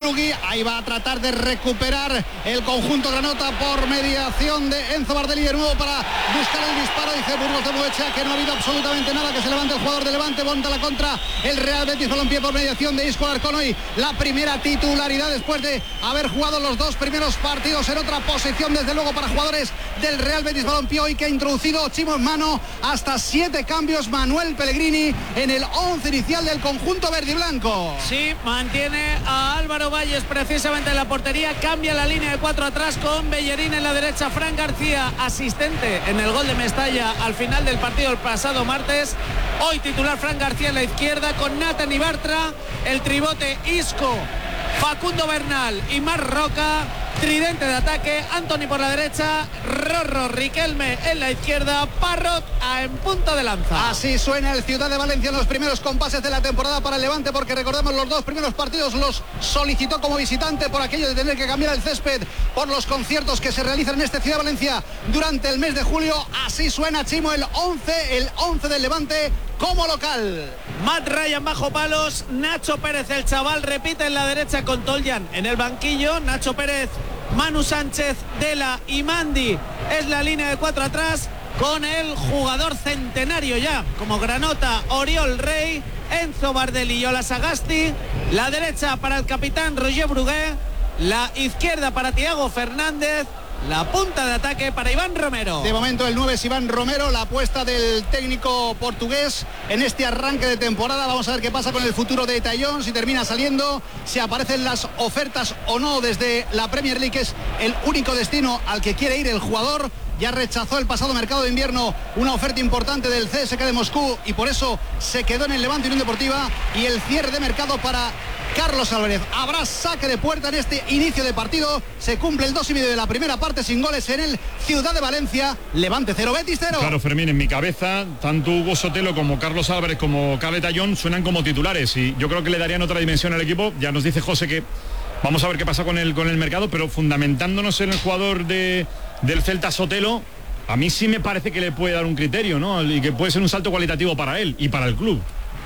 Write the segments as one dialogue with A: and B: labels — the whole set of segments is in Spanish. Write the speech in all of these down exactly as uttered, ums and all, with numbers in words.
A: Urugui. Ahí va a tratar de recuperar el conjunto granota por mediación de Enzo Bardelli de nuevo para buscar el disparo. Dice Burgos de Buecha que no ha habido absolutamente nada, que se levante el jugador de Levante, monta la contra el Real Betis Balompié por mediación de Isco Alarcón. Hoy la primera titularidad después de haber jugado los dos primeros partidos en otra posición, desde luego para jugadores del Real Betis Balompié, hoy que ha introducido Chimo en mano hasta siete cambios Manuel Pellegrini en el once inicial del conjunto verde y blanco.
B: Sí, mantiene a Álvaro Valles precisamente en la portería, cambia la línea de cuatro atrás con Bellerín en la derecha, Fran García asistente en el gol de Mestalla al final del partido el pasado martes. Hoy titular Fran García en la izquierda con Nathan Ibartra, el tribote Isco, Facundo Bernal y Marc Roca, tridente de ataque, Antoni por la derecha, Rorro, Riquelme en la izquierda, Parrot a en punta de lanza.
A: Así suena el Ciudad de Valencia en los primeros compases de la temporada para el Levante, porque recordemos los dos primeros partidos los solicitó como visitante por aquello de tener que cambiar el césped por los conciertos que se realizan en este Ciudad de Valencia durante el mes de julio. Así suena, Chimo, el once, el once del Levante como local.
B: Matt Ryan bajo palos, Nacho Pérez el chaval repite en la derecha con Toljan en el banquillo, Nacho Pérez, Manu Sánchez, Dela y Mandi es la línea de cuatro atrás con el jugador centenario ya como Granota, Oriol Rey, Enzo Bardelli y Ola Sagasti, la derecha para el capitán Roger Brugué, la izquierda para Thiago Fernández, la punta de ataque para Iván Romero.
A: De momento el nueve es Iván Romero, la apuesta del técnico portugués en este arranque de temporada. Vamos a ver qué pasa con el futuro de Tallón, si termina saliendo, si aparecen las ofertas o no desde la Premier League, que es el único destino al que quiere ir el jugador. Ya rechazó el pasado mercado de invierno una oferta importante del C S K de Moscú y por eso se quedó en el Levante Unión Deportiva. Y el cierre de mercado para Carlos Álvarez. Habrá saque de puerta en este inicio de partido. Se cumple el dos y medio de la primera parte sin goles en el Ciudad de Valencia. Levante cero, Betis cero.
C: Claro, Fermín, en mi cabeza tanto Hugo Sotelo como Carlos Álvarez como Cable Tallón suenan como titulares y yo creo que le darían otra dimensión al equipo. Ya nos dice José que vamos a ver qué pasa con el, con el mercado, pero fundamentándonos en el jugador de, del Celta, Sotelo, a mí sí me parece que le puede dar un criterio, ¿no? Y que puede ser un salto cualitativo para él y para el club.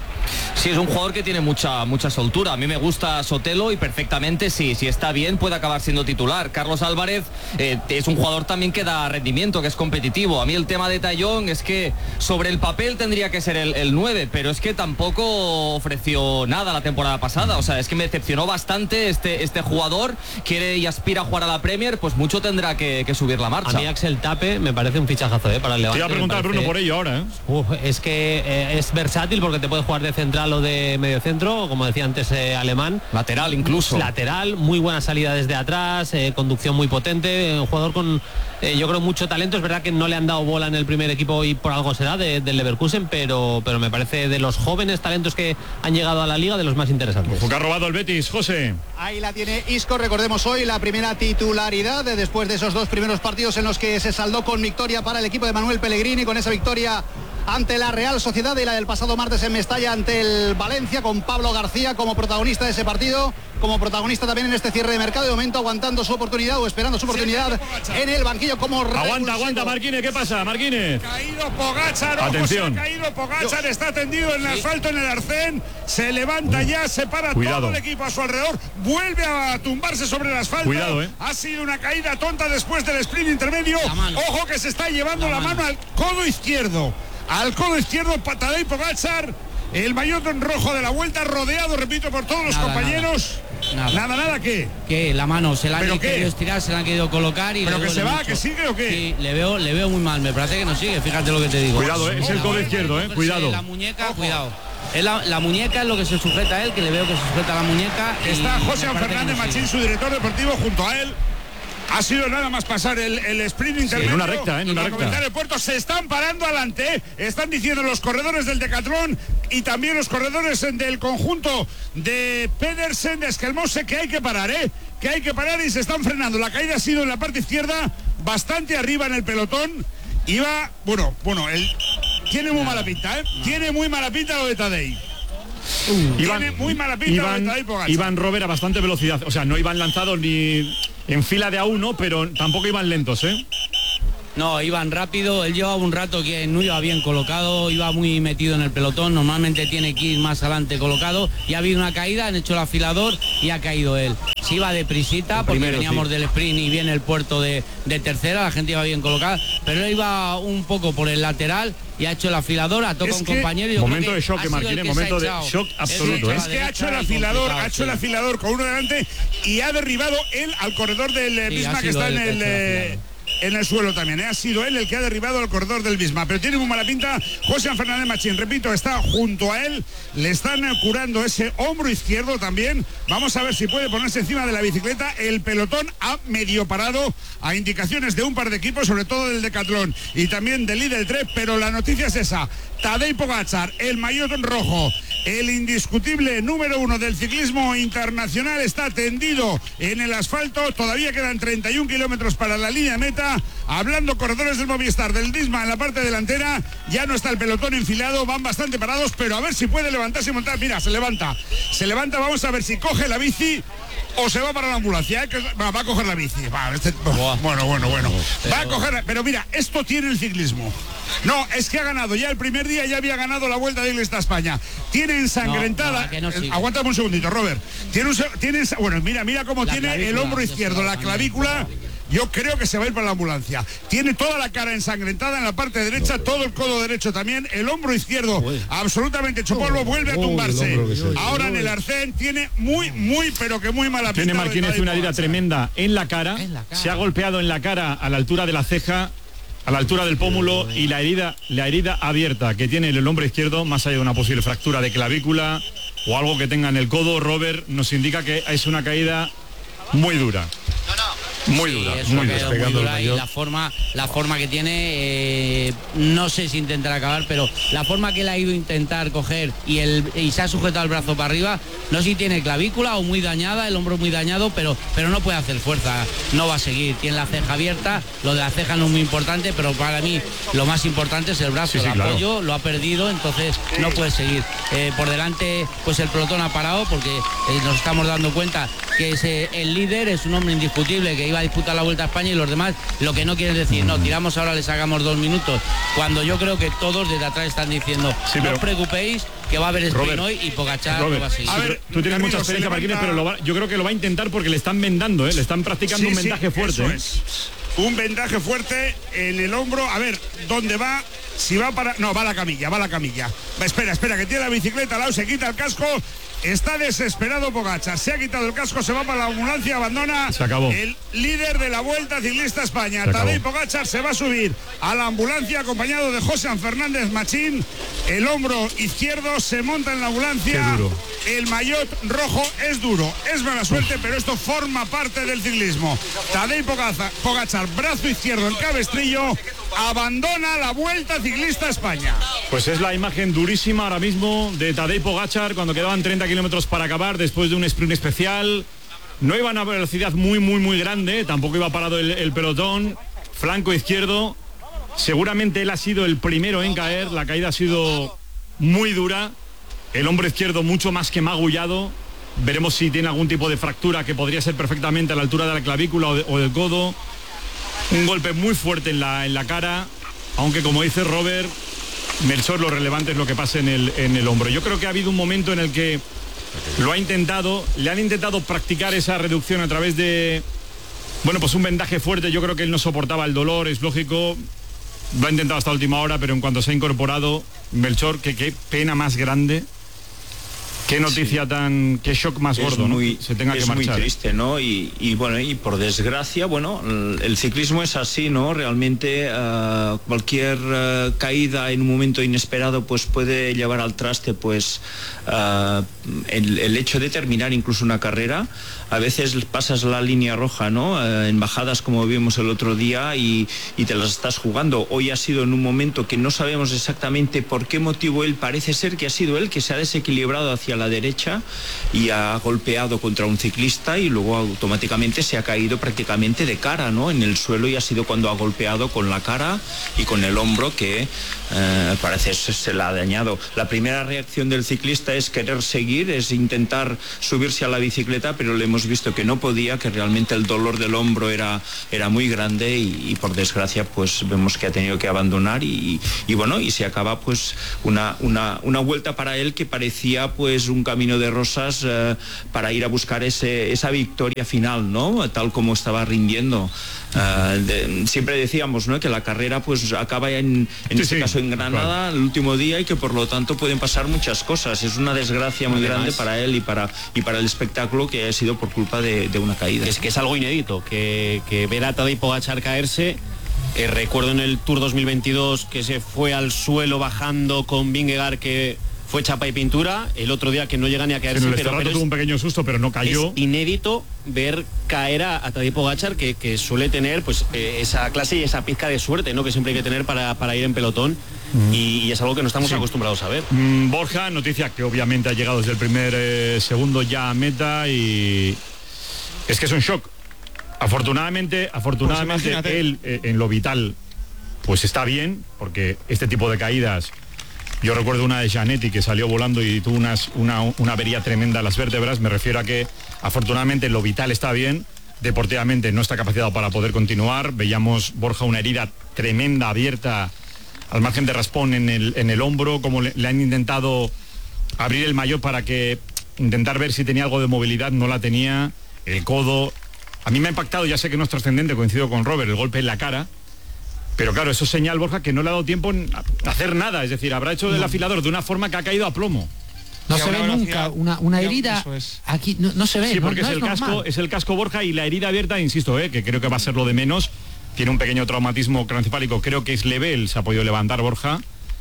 D: Sí, es un jugador que tiene mucha mucha soltura. A mí me gusta Sotelo y perfectamente, sí, si está bien puede acabar siendo titular. Carlos Álvarez eh, es un jugador también que da rendimiento, que es competitivo. A mí el tema de Tallón es que sobre el papel tendría que ser el, el nueve, pero es que tampoco ofreció nada la temporada pasada. O sea, es que me decepcionó bastante este, este jugador. Quiere y aspira a jugar a la Premier, pues mucho tendrá que, que subir la marcha.
E: A mí Axel Tape me parece un fichajazo ¿eh? para el Levante.
C: Te iba a preguntar,
E: parece...
C: Bruno, por ello ahora. ¿eh?
E: Uf, es que eh, es versátil porque te puede jugar de central o de medio centro, como decía antes eh, Alemán.
D: Lateral incluso.
E: Lateral, muy buena salida desde atrás, eh, conducción muy potente, un jugador con eh, yo creo mucho talento. Es verdad que no le han dado bola en el primer equipo y por algo será de, del Leverkusen, pero, pero me parece de los jóvenes talentos que han llegado a la liga de los más interesantes.
C: Ojo que ha robado el Betis, José.
A: Ahí la tiene Isco, recordemos hoy la primera titularidad de después de esos dos primeros partidos en los que se saldó con victoria para el equipo de Manuel Pellegrini, con esa victoria ante la Real Sociedad y la del pasado martes en Mestalla ante el Valencia, con Pablo García como protagonista de ese partido, como protagonista también en este cierre de mercado, de momento aguantando su oportunidad o esperando su oportunidad en el banquillo como
C: aguanta, aguanta Marquínez, ¿qué pasa, Marquínez?
F: Caído Pogačar,
C: atención,
F: ha caído Pogačar, está tendido en el asfalto en el arcén, se levanta ya, se para Cuidado. todo el equipo a su alrededor, vuelve a tumbarse sobre el asfalto.
C: Cuidado, eh.
F: Ha sido una caída tonta después del sprint intermedio. Ojo que se está llevando la, la mano. mano al codo izquierdo. Al codo izquierdo, Tadej Pogačar, el maillot rojo de la vuelta, rodeado, repito, por todos los nada, compañeros. Nada, nada, nada, nada ¿qué?
G: Que la mano se la han querido estirar, se la han querido colocar y.
F: Pero que se va, mucho. que sigue o qué.
G: Sí, le veo, le veo muy mal, me parece que no sigue, fíjate lo que te digo.
C: Cuidado, eh, es el codo izquierdo, eh, cuidado.
G: La muñeca, Ojo. cuidado. Es la, la muñeca es lo que se sujeta a él, que le veo que se sujeta a la muñeca.
F: Está José Fernández no Machín, su director deportivo, junto a él. Ha sido nada más pasar el, el sprint intermedio.
C: Sí, en una recta, ¿eh? En una recta.
F: El puerto se están parando adelante, ¿eh? Están diciendo los corredores del Decatlón y también los corredores del conjunto de Pedersen, de Esquelmose, que hay que parar, ¿eh? Que hay que parar y se están frenando. La caída ha sido en la parte izquierda, bastante arriba en el pelotón. Iba, bueno, bueno, el, tiene muy mala pinta, ¿eh? Tiene muy mala pinta lo de Tadej. Uh,
C: Iván,
F: tiene muy mala pinta
C: Iván,
F: lo de Tadej.
C: Iván Robert a bastante velocidad, o sea, no iban lanzados ni en fila de a uno, pero tampoco iban lentos, ¿eh?
G: No, iban rápido, él llevaba un rato que no iba bien colocado, iba muy metido en el pelotón, normalmente tiene que ir más adelante colocado, y ha habido una caída, han hecho el afilador y ha caído él. se iba deprisita porque
C: primero,
G: veníamos
C: sí.
G: del sprint y viene el puerto de, de tercera, la gente iba bien colocada, pero él iba un poco por el lateral y ha hecho el afilador, ha tocado un compañero y yo
C: momento
G: creo que
C: de shock,
G: ha sido
C: Martínez,
G: el que
C: momento
G: se
C: de
G: ha echado.
C: shock absoluto.
G: Es
C: ¿eh?
F: Es que ha hecho el afilador, ha hecho el afilador con uno delante y ha derribado él al corredor del eh,
G: Sí,
F: Bisma
G: ha
F: que
G: sido
F: está en
G: él
F: el,
G: que ha hecho el
F: eh,
G: afilador.
F: en el suelo también. ¿eh? Ha sido él el que ha derribado al corredor del Bisma, pero tiene muy mala pinta. José Fernández Machín, repito, está junto a él, le están eh, curando ese hombro izquierdo también. Vamos a ver si puede ponerse encima de la bicicleta. El pelotón ha medio parado a indicaciones de un par de equipos, sobre todo del Decatlón y también del líder tres, pero la noticia es esa. Tadej Pogačar, el maillot rojo, el indiscutible número uno del ciclismo internacional, está tendido en el asfalto. Todavía quedan treinta y un kilómetros para la línea de meta. Hablando corredores del Movistar, del Disma en la parte delantera, ya no está el pelotón enfilado, van bastante parados, pero a ver si puede levantarse y montar. Mira, se levanta, se levanta, vamos a ver si coge la bici o se va para la ambulancia. ¿eh? Que va, va a coger la bici. Va, este, bueno, bueno, bueno. Va a coger, pero mira, esto tiene el ciclismo. No, es que ha ganado ya el primer día, ya había ganado la Vuelta de Iglesia a España. Tiene ensangrentada. No, no, no aguántame un segundito, Robert. Tiene, un, tiene bueno, mira, mira cómo la tiene el hombro izquierdo, la clavícula. Yo creo que se va a ir para la ambulancia. Tiene toda la cara ensangrentada en la parte derecha, todo el codo derecho también, el hombro izquierdo absolutamente hecho polvo, vuelve a tumbarse. Ahora en el arcén tiene muy, muy, pero que muy mala pinta.
C: Tiene Martínez una herida tremenda en la cara, se ha golpeado en la cara a la altura de la ceja, a la altura del pómulo, y la herida, la herida abierta que tiene en el hombro izquierdo, más allá de una posible fractura de clavícula o algo que tenga en el codo, Robert, nos indica que es una caída muy dura. Muy
G: sí,
C: dura,
G: es
C: muy
G: dura,
C: dura.
G: muy dura y la forma, la forma que tiene, eh, no sé si intentará acabar, pero la forma que él ha ido a intentar coger y, el, y se ha sujetado el brazo para arriba, no sé si tiene clavícula o muy dañada, el hombro muy dañado, pero, pero no puede hacer fuerza, no va a seguir, tiene la ceja abierta, lo de la ceja no es muy importante, pero para mí lo más importante es el brazo, sí, sí, el apoyo, claro. Lo ha perdido, entonces no puede seguir. Eh, por delante, pues el pelotón ha parado porque eh, nos estamos dando cuenta que es, eh, el líder es un hombre indiscutible que iba a disputar la Vuelta a España y los demás lo que no quieren decir, no, tiramos ahora, le sacamos dos minutos, cuando yo creo que todos desde atrás están diciendo, sí, no os preocupéis, que va a haber sprint hoy y Pogačar
C: Robert,
G: lo va a seguir.
C: A ver, tú tienes mucha experiencia, Martínez, pero lo va, yo creo que lo va a intentar porque le están vendando, ¿eh? Le están practicando sí, un vendaje sí, fuerte.
F: Eso
C: ¿eh?
F: es. Un vendaje fuerte en el hombro. A ver, ¿dónde va? Si va para... No, va a la camilla, va a la camilla. Espera, espera, que tiene la bicicleta al lado, se quita el casco. Está desesperado Pogačar, se ha quitado el casco, se va para la ambulancia, abandona.
C: Se acabó.
F: El líder de la Vuelta Ciclista a España, Tadej Pogačar, se va a subir a la ambulancia acompañado de José Fernández Machín. El hombro izquierdo se monta en la ambulancia. El maillot rojo es duro, es mala suerte, pero esto forma parte del ciclismo. Tadej Pogačar, brazo izquierdo, el cabestrillo, abandona la Vuelta Ciclista a España.
C: Pues es la imagen durísima ahora mismo de Tadej Pogačar cuando quedaban treinta kilómetros para acabar después de un sprint especial. No iba a una velocidad muy, muy, muy grande, tampoco iba parado el, el pelotón. Flanco izquierdo, seguramente él ha sido el primero en caer, la caída ha sido muy dura. El hombro izquierdo mucho más que magullado. Veremos si tiene algún tipo de fractura que podría ser perfectamente a la altura de la clavícula o, de, o del codo. Un golpe muy fuerte en la, en la cara, aunque como dice Robert, Melchor, lo relevante es lo que pasa en el, en el hombro. Yo creo que ha habido un momento en el que lo ha intentado, le han intentado practicar esa reducción a través de, bueno, pues un vendaje fuerte. Yo creo que él no soportaba el dolor, es lógico. Lo ha intentado hasta la última hora, pero en cuanto se ha incorporado, Melchor, que qué pena más grande. Qué noticia sí. tan, qué shock más
H: es
C: gordo,
H: muy,
C: ¿no? Se tenga
H: es
C: que marchar.
H: muy triste, ¿no? Y, y bueno, y por desgracia, bueno, el, el ciclismo es así, ¿no? Realmente uh, cualquier uh, caída en un momento inesperado, pues puede llevar al traste, pues uh, el, el hecho de terminar incluso una carrera. A veces pasas la línea roja, ¿no? Uh, en bajadas como vimos el otro día y, y te las estás jugando. Hoy ha sido en un momento que no sabemos exactamente por qué motivo él, parece ser que ha sido él que se ha desequilibrado hacia la derecha y ha golpeado contra un ciclista y luego automáticamente se ha caído prácticamente de cara, ¿no? En el suelo, y ha sido cuando ha golpeado con la cara y con el hombro que eh, parece se la ha dañado. La primera reacción del ciclista es querer seguir, es intentar subirse a la bicicleta, pero le hemos visto que no podía, que realmente el dolor del hombro era, era muy grande y, y por desgracia pues vemos que ha tenido que abandonar y, y bueno, y se acaba pues una, una, una vuelta para él que parecía pues es un camino de rosas eh, para ir a buscar ese, esa victoria final, ¿no? Tal como estaba rindiendo. Uh, de, siempre decíamos, ¿no?, que la carrera pues acaba en, en
C: sí,
H: este
C: sí,
H: caso en Granada, claro, el último día, y que por lo tanto pueden pasar muchas cosas. Es una desgracia muy Además, grande para él y para y para el espectáculo que ha sido por culpa de, de una caída.
I: Es que es algo inédito, que, que ver a Tadej Pogačar caerse. Eh, recuerdo en el Tour dos mil veintidós que se fue al suelo bajando con Vingegaard, que fue chapa y pintura. El otro día que no llega ni a caerse,
C: sí, no,
I: pero, pero
C: tuvo
I: es,
C: un pequeño susto, pero no cayó.
I: Es inédito ver caer a, a Tadej Pogačar, que, que suele tener pues eh, esa clase y esa pizca de suerte, ¿no?, que siempre hay que tener para, para ir en pelotón. Mm. Y, y es algo que no estamos sí. acostumbrados a ver.
C: Mm, Borja, noticia que obviamente ha llegado desde el primer eh, segundo ya a meta, y es que es un shock. Afortunadamente, afortunadamente pues él eh, en lo vital pues está bien, porque este tipo de caídas, yo recuerdo una de Gianetti que salió volando y tuvo unas, una, una avería tremenda a las vértebras. Me refiero a que afortunadamente lo vital está bien, deportivamente no está capacitado para poder continuar. Veíamos, Borja, una herida tremenda abierta al margen de raspón en el, en el hombro, como le, le han intentado abrir el maillot para que intentar ver si tenía algo de movilidad, no la tenía. El codo, a mí me ha impactado, ya sé que no es trascendente, coincido con Robert, el golpe en la cara. Pero claro, eso es señal, Borja, que no le ha dado tiempo a hacer nada. Es decir, habrá hecho no. el afilador de una forma que ha caído a plomo.
J: No se ve nunca una, una herida es. aquí, no, no se ve.
C: Sí, porque
J: no,
C: es,
J: no
C: el
J: es
C: casco, es el casco, Borja, y la herida abierta, insisto, eh, que creo que va a ser lo de menos. Tiene un pequeño traumatismo craneoencefálico, creo que es leve, él se ha podido levantar, Borja.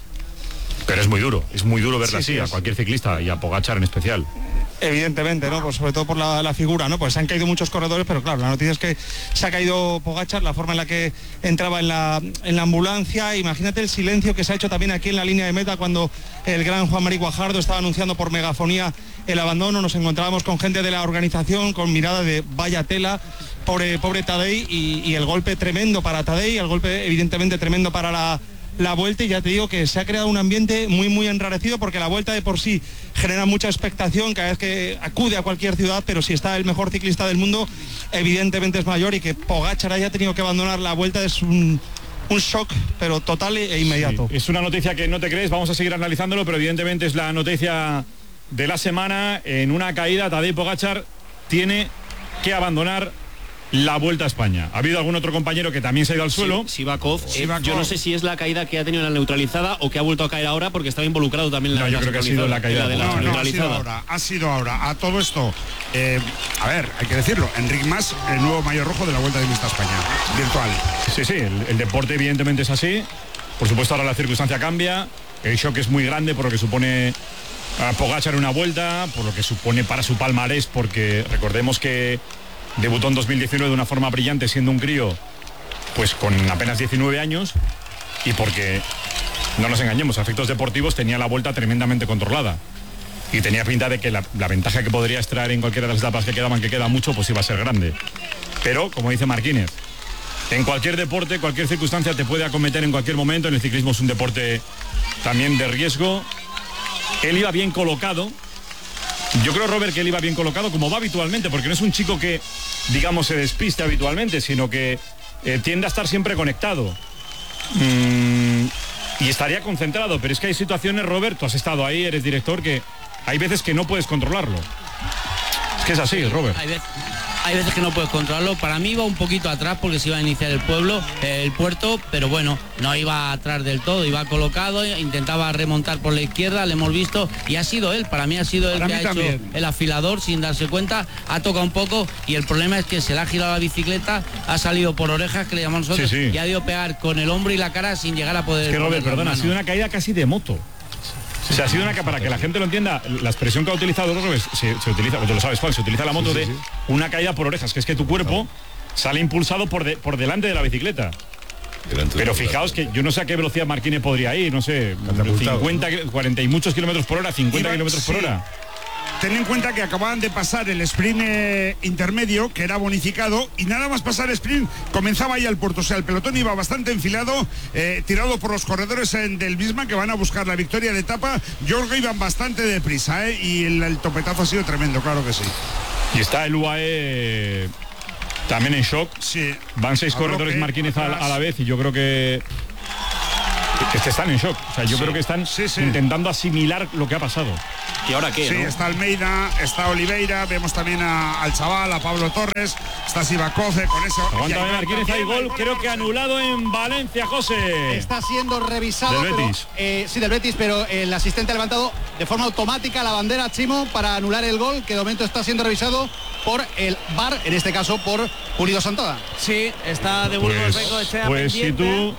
C: Pero es muy duro, es muy duro verla sí, así, sí, a cualquier ciclista y a Pogačar en especial.
K: Evidentemente, ¿no? Pues sobre todo por la, la figura, ¿no? Pues se han caído muchos corredores, pero claro, la noticia es que se ha caído Pogačar, la forma en la que entraba en la, en la ambulancia. Imagínate el silencio que se ha hecho también aquí en la línea de meta cuando el gran Juan Mari Guajardo estaba anunciando por megafonía el abandono. Nos encontrábamos con gente de la organización con mirada de vaya tela, pobre, pobre Tadej, y, y el golpe tremendo para Tadej, el golpe evidentemente tremendo para la la vuelta, y ya te digo que se ha creado un ambiente muy muy enrarecido, porque la vuelta de por sí genera mucha expectación cada vez que acude a cualquier ciudad, pero si está el mejor ciclista del mundo evidentemente es mayor, y que Pogačar haya tenido que abandonar la vuelta es un, un shock pero total e inmediato.
C: Sí, es una noticia que no te crees, vamos a seguir analizándolo, pero evidentemente es la noticia de la semana. En una caída, Tadej Pogačar tiene que abandonar la Vuelta a España. Ha habido algún otro compañero que también se ha ido al suelo.
I: Sí, Sivakov. Eh, yo no sé si es la caída que ha tenido en la neutralizada o que ha vuelto a caer ahora, porque estaba involucrado también en la.
C: No, yo creo que ha sido la caída
F: de la no, neutralizada. No, ha sido ahora. Ha sido ahora. A todo esto, eh, a ver, hay que decirlo. Enric Mas, el nuevo maillot rojo de la Vuelta de Vuelta a España virtual.
C: Sí, sí. El, el deporte evidentemente es así. Por supuesto ahora la circunstancia cambia. El shock es muy grande por lo que supone a Pogačar una vuelta, por lo que supone para su palmarés, porque recordemos que debutó en dos mil diecinueve de una forma brillante, siendo un crío pues con apenas diecinueve años, y porque, no nos engañemos, a efectos deportivos tenía la vuelta tremendamente controlada y tenía pinta de que la, la ventaja que podría extraer en cualquiera de las etapas que quedaban, que queda mucho, pues iba a ser grande. Pero, como dice Marquínez, en cualquier deporte, cualquier circunstancia te puede acometer en cualquier momento. En el ciclismo es un deporte también de riesgo. Él iba bien colocado. Yo creo, Robert, que él iba bien colocado, como va habitualmente, porque no es un chico que, digamos, se despiste habitualmente, sino que eh, tiende a estar siempre conectado. Mm, y estaría concentrado, pero es que hay situaciones, Robert, tú has estado ahí, eres director, que hay veces que no puedes controlarlo. Es que es así, Robert.
G: Hay veces, hay veces que no puedes controlarlo. Para mí iba un poquito atrás porque se iba a iniciar el pueblo, eh, el puerto, pero bueno, no iba atrás del todo, iba colocado, intentaba remontar por la izquierda, le hemos visto, y ha sido él, para mí ha sido él para que ha también hecho el afilador sin darse cuenta, ha tocado un poco, y el problema es que se le ha girado la bicicleta, ha salido por orejas, que le llamamos nosotros, sí, sí, y ha ido pegar con el hombro y la cara sin llegar a poder.
C: Es que, Robert, perdona, ha sido una caída casi de moto. O sea, ha sido una que, para que la gente lo entienda, la expresión que ha utilizado Robert, se, se utiliza, o tú lo sabes, Juan, se utiliza la moto sí, sí, de sí. una caída por orejas, que es que tu cuerpo sale impulsado por, de, por delante de la bicicleta. Delante Pero fijaos que yo no sé a qué velocidad Marquínez podría ir, no sé, cincuenta, cuarenta y muchos kilómetros por hora, cincuenta kilómetros por hora.
F: Ten en cuenta que acababan de pasar el sprint eh, intermedio, que era bonificado, y nada más pasar el sprint comenzaba ahí al puerto. O sea, el pelotón iba bastante enfilado, eh, tirado por los corredores en, del Bisma, que van a buscar la victoria de etapa. Yo creo que iban bastante deprisa, eh, y el, el topetazo ha sido tremendo, claro que sí.
C: Y está el U A E también en shock.
F: Sí.
C: Van seis corredores Marquínez a, a la vez, y yo creo que es que están en shock. O sea, yo sí, creo que están sí, sí. intentando asimilar lo que ha pasado.
I: ¿y ahora qué?
F: Sí,
I: ¿no?
F: está Almeida, está Oliveira, vemos también a, al chaval, a Pablo Torres, está Sivakov con ese.
C: Aguanta Martínez, hay gol, creo que anulado en Valencia, José.
A: Está siendo revisado.
C: Del Betis.
A: Pero, eh, sí, del Betis, pero el asistente ha levantado de forma automática la bandera, Chimo, para anular el gol, que de momento está siendo revisado por el V A R, en este caso por Pulido Santana.
B: Sí, está de Burgos
C: Pues,
B: Bengoechea
C: pues si
B: pendiente.
C: tú...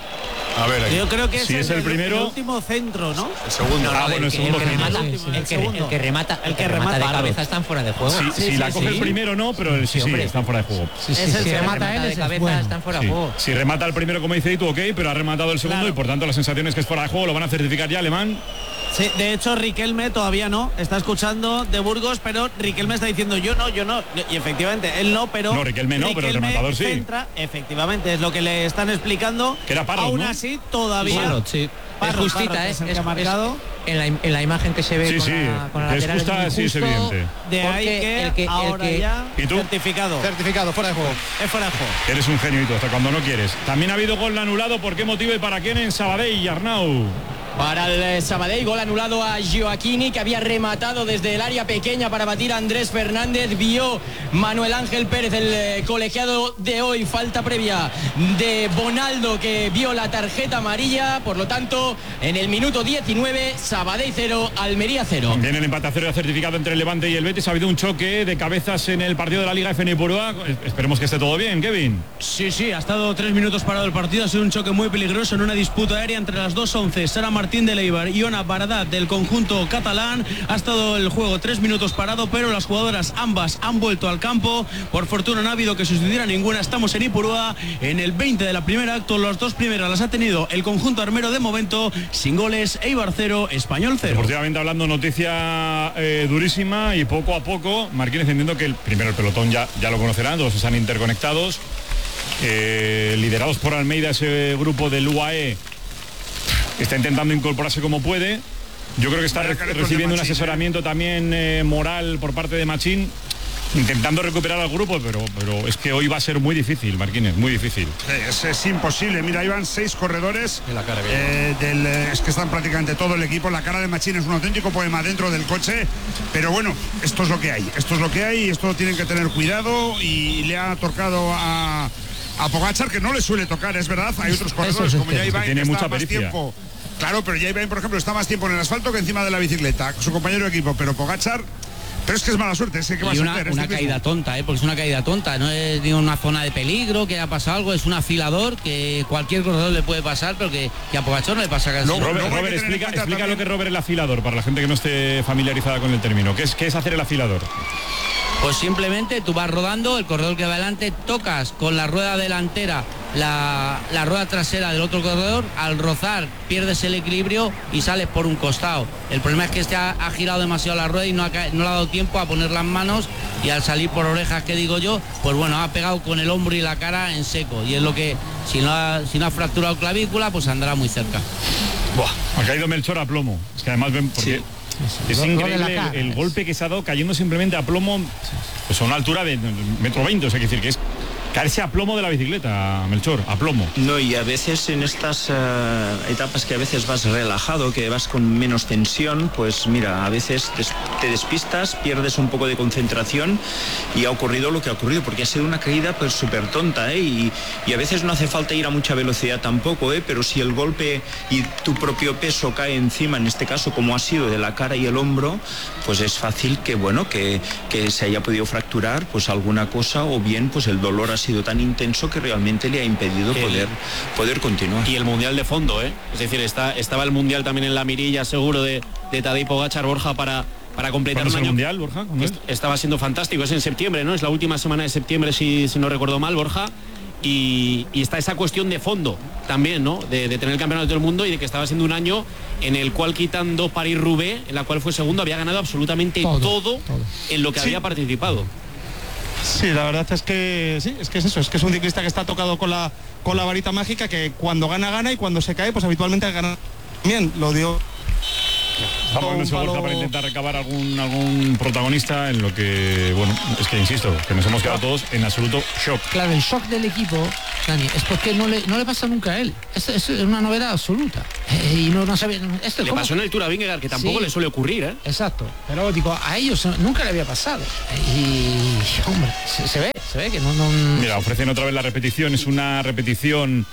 L: A ver, aquí.
B: Yo creo que
C: Si
B: es,
C: es el primero-
B: el último centro, ¿no?
L: El segundo.
C: Ah, bueno, el segundo
M: el que
C: centro.
M: remata,
B: El
M: el que, el
B: segundo.
M: que remata,
B: El que remata,
M: de
B: claro.
M: cabeza están fuera de juego.
C: Sí,
B: Sí,
C: si
B: sí,
C: la
B: sí.
C: coge el primero no, pero sí, sí,
M: hombre.
C: están fuera de juego.
J: Sí, sí,
B: Es el
J: si
B: que
J: remata
M: remata
J: él,
M: de
J: ese es
M: cabeza
J: bueno.
M: están fuera
C: Sí.
M: de juego.
C: Si remata el primero, como dice tú, ok, pero ha rematado el segundo
B: Claro.
C: y por tanto la sensación es que es fuera de juego, lo van a certificar ya Alemán.
B: Sí, de hecho Riquelme todavía no, está escuchando de Burgos, pero Riquelme está diciendo yo no, yo no, y efectivamente él no, pero
C: No, Riquelme no, pero el
B: Riquelme
C: rematador sí.
B: centra, efectivamente es lo que le están explicando.
C: Que era Parrot,
B: Aún
C: ¿no?
B: así todavía
E: Parrot, sí.
B: Parrot,
M: es justita,
B: Parrot
M: ¿eh?
B: es el
M: Es,
B: que ha marcado.
M: es- en, la, en la imagen que se ve
C: Sí,
M: con
C: sí,
M: la, con la
C: que es
M: lateral
C: justa,
M: muy
C: sí, es
M: justo,
C: evidente.
B: De ahí
M: porque
B: que,
M: el que- el
B: ahora
M: que-
B: ya
C: ¿Y tú?
B: certificado.
A: Certificado, fuera de juego.
B: Es fuera de juego.
C: Eres un genio y tú, hasta cuando no quieres. También ha habido gol anulado, ¿por qué motivo y para quién en Sabadell, Arnau?
N: Para el eh, Sabadell, gol anulado a Gioacchini, que había rematado desde el área pequeña para batir a Andrés Fernández. Vio Manuel Ángel Pérez, el eh, colegiado de hoy, falta previa de Bonaldo, que vio la tarjeta amarilla. Por lo tanto, en el minuto diecinueve, Sabadell cero, Almería cero.
C: Viene el empate a cero ya certificado entre el Levante y el Betis. Ha habido un choque de cabezas en el partido de la Liga F N Ipurúa. Esperemos que esté todo bien, Kevin.
O: Sí, sí, ha estado tres minutos parado el partido, ha sido un choque muy peligroso en una disputa aérea entre las dos once, Sara Martín de Leibar y Ona Baradat del conjunto catalán. Ha estado el juego tres minutos parado, pero las jugadoras ambas han vuelto al campo. Por fortuna no ha habido que sucediera ninguna. Estamos en Ipurúa, en el veinte de la primera acto. Las dos primeras las ha tenido el conjunto armero de momento, sin goles. Eibar cero, Español cero.
C: Deportivamente hablando, noticia eh, durísima y poco a poco, Martínez, entiendo que el primero el pelotón ya, ya lo conocerán, todos están interconectados, eh, liderados por Almeida, ese grupo del U A E está intentando incorporarse como puede. Yo creo que está re- recibiendo un asesoramiento también eh, moral por parte de Machín, intentando recuperar al grupo, pero, pero es que hoy va a ser muy difícil, Martínez, muy difícil.
F: Sí, es, es imposible. Mira, ahí van seis corredores. eh, del, eh, es que están prácticamente todo el equipo. La cara de Machín es un auténtico poema dentro del coche. Pero bueno, esto es lo que hay. Esto es lo que hay. Esto tienen que tener cuidado. Y le ha tocado a, a Pogačar, que no le suele tocar, es verdad. Hay otros corredores como ya Ibai, que
C: tiene
F: está
C: mucha
F: más
C: pericia.
F: tiempo. Claro, pero ya Ibai, por ejemplo, está más tiempo en el asfalto que encima de la bicicleta. Su compañero de equipo, pero Pogačar. Pero es que es mala suerte, es que ¿qué vas
G: Y
F: a
G: una,
F: hacer?
G: una
F: Este
G: caída
F: mismo.
G: tonta, ¿eh? Porque es una caída tonta, no es ni una zona de peligro, que ha pasado algo, es un afilador que cualquier corredor le puede pasar, pero que, que a Pogačar no le pasa casi.
C: No, Robert, Robert, explica, explica lo que es Robert el afilador, para la gente que no esté familiarizada con el término. ¿Qué es, qué es hacer el afilador?
G: Pues simplemente tú vas rodando, el corredor que va adelante, tocas con la rueda delantera la, la rueda trasera del otro corredor, al rozar pierdes el equilibrio y sales por un costado. El problema es que este ha, ha girado demasiado la rueda y no, ha, ca- no le ha dado tiempo a poner las manos, y al salir por orejas, que digo yo, pues bueno, ha pegado con el hombro y la cara en seco, y es lo que, si no ha, si no ha fracturado clavícula, pues andará muy cerca.
C: Buah, ha caído Melchor a plomo. Es que además ven porque es
J: Gol- gol en la
C: increíble
J: cara.
C: el, el golpe que se ha dado cayendo simplemente a plomo, pues a una altura de metro veinte, o sea, hay que decir que es caerse a plomo de la bicicleta, Melchor, a plomo.
H: No, y a veces en estas eh, etapas que a veces vas relajado, que vas con menos tensión, pues mira, a veces des- te despistas, pierdes un poco de concentración y ha ocurrido lo que ha ocurrido, porque ha sido una caída pues súper tonta, ¿eh? y, y a veces no hace falta ir a mucha velocidad tampoco, ¿eh? Pero si el golpe y tu propio peso cae encima, en este caso como ha sido de la cara y el hombro, pues es fácil que, bueno, que, que se haya podido fracturar pues alguna cosa, o bien pues el dolor ha sido tan intenso que realmente le ha impedido
I: El-
H: poder, poder continuar.
I: Y el Mundial de fondo, ¿eh? Es decir, está, estaba el Mundial también en la mirilla, seguro, de, de Tadej Pogačar, Borja, para, para completar
C: ¿Cuándo
I: un
C: es el
I: año.
C: Mundial, Borja? ¿Cuándo es?
I: Est- Estaba siendo fantástico, es en septiembre, ¿no? Es la última semana de septiembre, si, si no recuerdo mal, Borja. Y, y está esa cuestión de fondo también, ¿no? De, de tener el campeonato del mundo y de que estaba siendo un año en el cual, quitando París-Roubaix, en la cual fue segundo, había ganado absolutamente todo,
K: Todo,
I: en lo que
K: Sí.
I: había participado.
K: Sí, la verdad es que sí, es que es eso, es que es un ciclista que está tocado con la con la varita mágica, que cuando gana, gana, y cuando se cae, pues habitualmente gana bien. Lo dio
C: Vamos con ese Borja para intentar recabar algún, algún protagonista en lo que, bueno, es que insisto, que nos hemos quedado todos en absoluto shock.
J: Claro, el shock del equipo, Dani, es porque no le, no le pasa nunca a él. Es, es una novedad absoluta. Eh, y no, no sabe, esto,
I: le
J: ¿cómo?
I: pasó en el Tour a Vingegaard, que tampoco
J: Sí.
I: le suele ocurrir, ¿eh?
J: Exacto. Pero digo, a ellos nunca le había pasado. Y, hombre, se, se ve, se ve que no, no...
C: Mira, ofrecen otra vez la repetición, es una repetición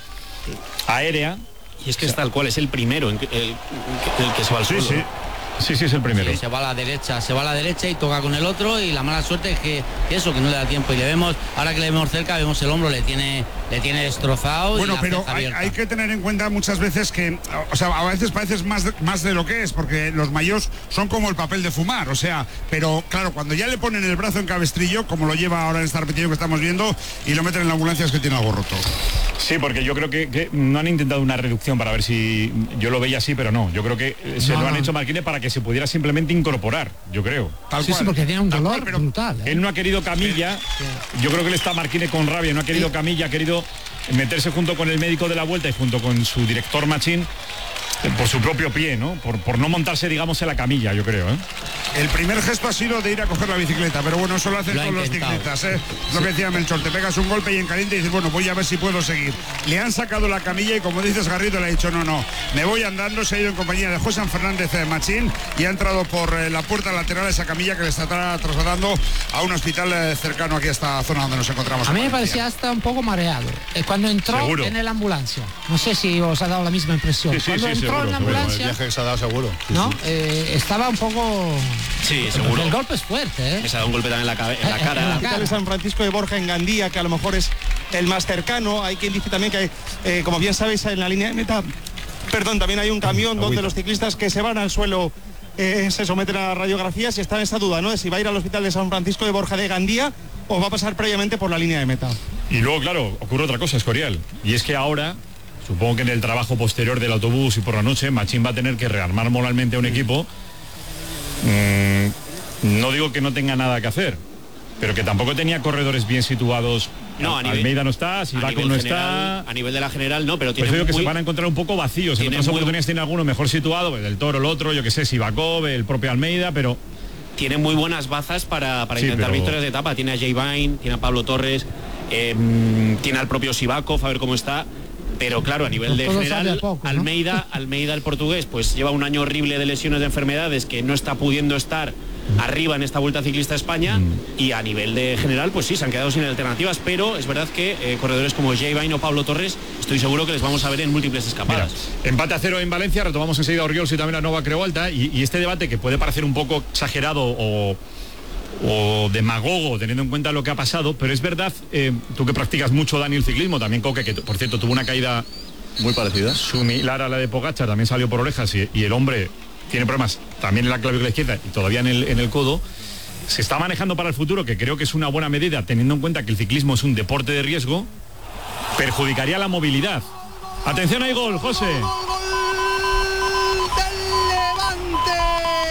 C: aérea.
I: Y es que es tal cual, es el primero en que- el, el que se va al suelo.
C: Sí, sí. Sí, sí, es el primero.
G: Sí, se va a la derecha, se va a la derecha y toca con el otro, y la mala suerte es que eso, que no le da tiempo, y le vemos, ahora que le vemos cerca, vemos el hombro, le tiene, le tiene destrozado.
F: Bueno,
G: y la
F: pero
G: ceja
F: hay,
G: abierta.
F: hay que tener en cuenta muchas veces que, o sea, a veces pareces más de, más de lo que es, porque los mayos son como el papel de fumar, o sea, pero claro, cuando ya le ponen el brazo en cabestrillo, como lo lleva ahora en esta repetición que estamos viendo, y lo meten en la ambulancia, es que tiene algo roto.
C: Sí, porque yo creo que, que no han intentado una reducción para ver si yo lo veía así, pero no. Yo creo que eh, se
J: No,
C: lo han
J: no.
C: hecho Marquine para que se pudiera simplemente incorporar, yo creo.
F: Tal
J: Sí,
F: cual.
J: sí, porque tiene un
F: Tal
J: dolor
F: cual, pero
J: brutal. ¿eh?
C: Él no ha querido camilla. Yo creo que él está Marquine con rabia, no ha querido camilla, ha querido meterse junto con el médico de la Vuelta y junto con su director Machín eh, por su propio pie, ¿no? Por, por no montarse, digamos, en la camilla, yo creo, ¿eh?
F: El primer gesto ha sido de ir a coger la bicicleta, pero bueno, eso lo hacen
G: Lo ha
F: todos los
G: intentado.
F: ciclistas, ¿eh? Lo que decía Melchor, te pegas un golpe y en caliente y dices, bueno, voy a ver si puedo seguir. Le han sacado la camilla y, como dices, Garrido le ha dicho, no, no, me voy andando. Se ha ido en compañía de José Fernández eh, Machín y ha entrado por eh, la puerta lateral esa camilla que le está tra- trasladando a un hospital eh, cercano aquí a esta zona donde nos encontramos.
J: A mí
F: en
J: me
F: Valencia.
J: parecía hasta un poco mareado eh, cuando entró
C: Seguro.
J: en la ambulancia. No sé si os ha dado la misma impresión.
C: Sí, sí,
J: cuando
C: sí,
J: entró
C: seguro,
J: en la
C: seguro.
J: ambulancia,
A: que se ha dado seguro.
J: ¿no? Eh, estaba un poco...
I: Sí,
J: Porque
I: seguro.
J: el golpe es fuerte, ¿eh?
I: Les ha dado un golpe también en la, cabe- en la
J: Eh, eh,
I: cara.
J: en la
K: Hospital de San Francisco de Borja en Gandía, que a lo mejor es el más cercano. Hay quien dice también que, eh, como bien sabéis, en la línea de meta, perdón, también hay un camión donde los ciclistas que se van al suelo eh, se someten a radiografías y está en esa duda, ¿no? De si va a ir al Hospital de San Francisco de Borja de Gandía o va a pasar previamente por la línea de meta.
C: Y luego, claro, ocurre otra cosa, Escorial. Y es que ahora, supongo que en el trabajo posterior del autobús y por la noche, Machín va a tener que rearmar moralmente a un equipo. Mm, no digo que no tenga nada que hacer, pero que tampoco tenía corredores bien situados.
I: No, a nivel-
C: Almeida no está,
I: a
C: Sivaco
I: nivel
C: no
I: general-
C: está.
I: A nivel de la general no, pero
C: Pues
I: tiene
C: digo que
I: muy-
C: se van a encontrar un poco vacíos. En
I: tiene
C: otras
I: muy-
C: oportunidades tiene alguno mejor situado, el del Toro, el otro, yo que sé, Sivakov, el propio Almeida, pero
I: tiene muy buenas bazas para, para
C: Sí,
I: intentar
C: pero-
I: victorias de etapa. Tiene a Jay Vine, tiene a Pablo Torres, eh, tiene al propio Sivakov, a ver cómo está. Pero claro, a nivel de
J: Todo sale
I: general,
J: a poco, ¿no?
I: Almeida, Almeida el portugués, pues lleva un año horrible de lesiones, de enfermedades, que no está pudiendo estar arriba en esta Vuelta Ciclista a España.
C: Mm.
I: Y a nivel de general, pues sí, se han quedado sin alternativas, pero es verdad que eh, corredores como Jay Vine o Pablo Torres, estoy seguro que les vamos a ver en múltiples
C: mira,
I: escapadas.
C: empate a cero en Valencia, retomamos enseguida a Oriols y también a Nova Crevolta, y, y este debate que puede parecer un poco exagerado o, o demagogo teniendo en cuenta lo que ha pasado, pero es verdad, eh, tú que practicas mucho, Dani, el ciclismo, también Coque, que por cierto tuvo una caída
A: Muy parecida.
C: similar a la de Pogačar, también salió por orejas y, y el hombre tiene problemas también en la clavícula izquierda y todavía en el, en el codo. Se está manejando para el futuro, que creo que es una buena medida, teniendo en cuenta que el ciclismo es un deporte de riesgo, perjudicaría la movilidad. Atención ahí, gol, José.
A: Del Levante.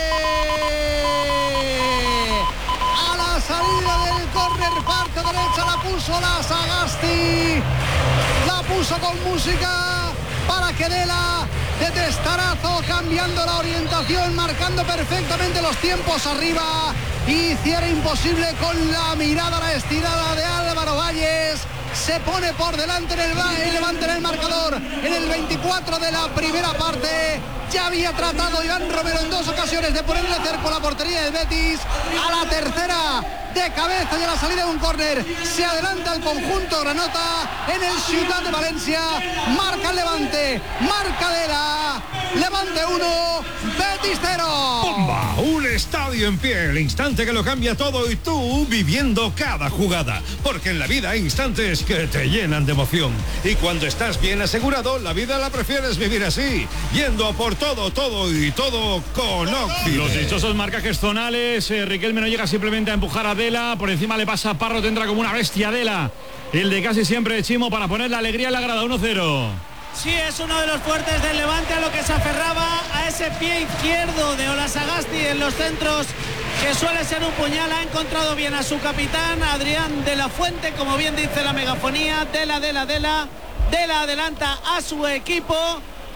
A: A la salida del córner, parte derecha, la puso la Sagasti. La puso con música para que Dela de testarazo, cambiando la orientación, marcando perfectamente los tiempos arriba. Hiciera imposible con la mirada, la estirada de Álvaro Valles. Se pone por delante en el, el Levante en el marcador en el veinticuatro de la primera parte. Ya había tratado Iván Romero en dos ocasiones de ponerle cerco a la portería del Betis. A la tercera de cabeza y a la salida de un córner se adelanta el conjunto granota en el Ciudad de Valencia. Marca el Levante, marca de la Levante uno, Betis cero.
L: ¡Bomba! Un estadio en pie, el instante que lo cambia todo y tú viviendo cada jugada. Porque en la vida hay instantes que te llenan de emoción. Y cuando estás bien asegurado, la vida la prefieres vivir así, yendo a por todo, todo y todo con Occident.
C: Los dichosos marcajes zonales, eh, Riquelme no llega simplemente a empujar a Dela, por encima le pasa a Parro, tendrá como una bestia Dela, el de casi siempre Chimo, para poner la alegría en la grada. Uno cero.
B: Sí, es uno de los fuertes del Levante, a lo que se aferraba, a ese pie izquierdo de Olasagasti en los centros, que suele ser un puñal. Ha encontrado bien a su capitán, Adrián de la Fuente, como bien dice la megafonía. Dela, Dela, Dela, Dela adelanta a su equipo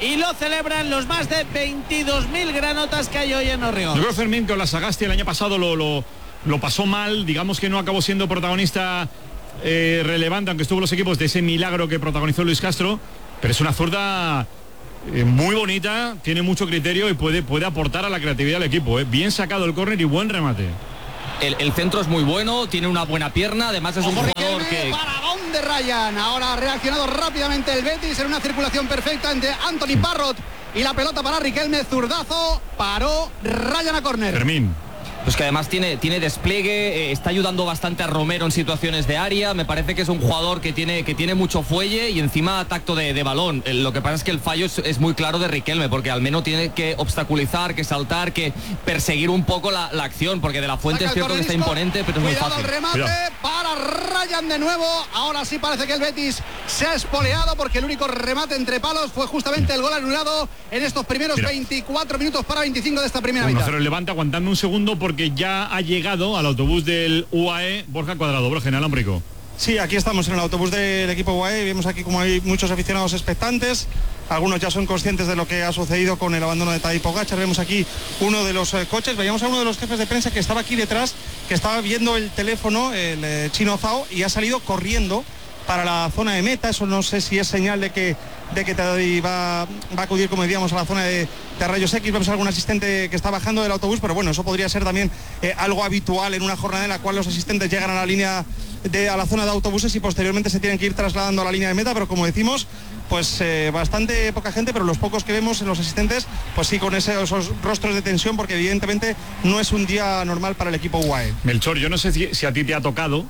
B: y lo celebran los más de veintidós mil granotas que hay hoy en Orriols.
C: Yo creo, Fermín, que la Sagasti el año pasado lo, lo, lo pasó mal, digamos que no acabó siendo protagonista eh, relevante, aunque estuvo en los equipos de ese milagro que protagonizó Luis Castro, pero es una zurda eh, muy bonita, tiene mucho criterio y puede, puede aportar a la creatividad del equipo. Eh. Bien sacado el córner y buen remate.
D: El, el centro es muy bueno, tiene una buena pierna, además es un
A: Ojo,
D: jugador
A: Riquelme,
D: que...
A: para dónde Ryan. Ahora ha reaccionado rápidamente el Betis en una circulación perfecta entre Anthony Parrott y la pelota para Riquelme, zurdazo, paró Ryan a córner.
C: Fermín.
D: Pues que además tiene, tiene despliegue, eh, está ayudando bastante a Romero en situaciones de área. Me parece que es un jugador que tiene, que tiene mucho fuelle y encima tacto de, de balón. Eh, lo que pasa es que el fallo es, es muy claro de Riquelme, porque al menos tiene que obstaculizar, que saltar, que perseguir un poco la, la acción, porque de la Fuente es cierto que está imponente, pero es muy
A: Cuidado
D: fácil.
A: el remate
D: Cuidado.
A: para Ryan de nuevo. Ahora sí parece que el Betis se ha espoleado, porque el único remate entre palos fue justamente el gol anulado en estos primeros
C: Mira.
A: veinticuatro minutos para veinticinco de esta primera
C: uno
A: mitad.
C: cero el Levante, aguantando un segundo porque ya ha llegado al autobús del U A E Borja Cuadrado. Borja, en Alámbrico.
K: Sí, aquí estamos en el autobús del equipo U A E. Vemos aquí como hay muchos aficionados expectantes. Algunos ya son conscientes de lo que ha sucedido con el abandono de Tadej Pogačar. Vemos aquí uno de los eh, coches. Veíamos a uno de los jefes de prensa que estaba aquí detrás, que estaba viendo el teléfono, el eh, chino Zhao, y ha salido corriendo para la zona de meta. Eso no sé si es señal de que de que Tadej va, va a acudir, como decíamos, a la zona de, de rayos X. Vemos a algún asistente que está bajando del autobús, pero bueno, eso podría ser también eh, algo habitual en una jornada en la cual los asistentes llegan a la línea de, a la zona de autobuses y posteriormente se tienen que ir trasladando a la línea de meta, pero como decimos, pues eh, bastante poca gente, pero los pocos que vemos en los asistentes, pues sí, con ese, esos rostros de tensión, porque evidentemente no es un día normal para el equipo U A E.
C: Melchor, yo no sé si, si a ti te ha tocado,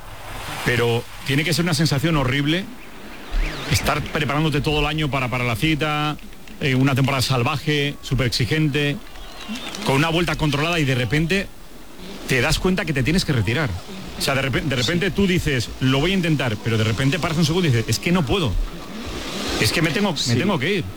C: pero tiene que ser una sensación horrible estar preparándote todo el año para, para la cita, eh, una temporada salvaje, súper exigente, con una vuelta controlada y de repente te das cuenta que te tienes que retirar. O sea, de repente, de repente tú dices, lo voy a intentar, pero de repente paras un segundo y dices, es que no puedo. Es que me tengo, me
H: Sí.
C: tengo que ir.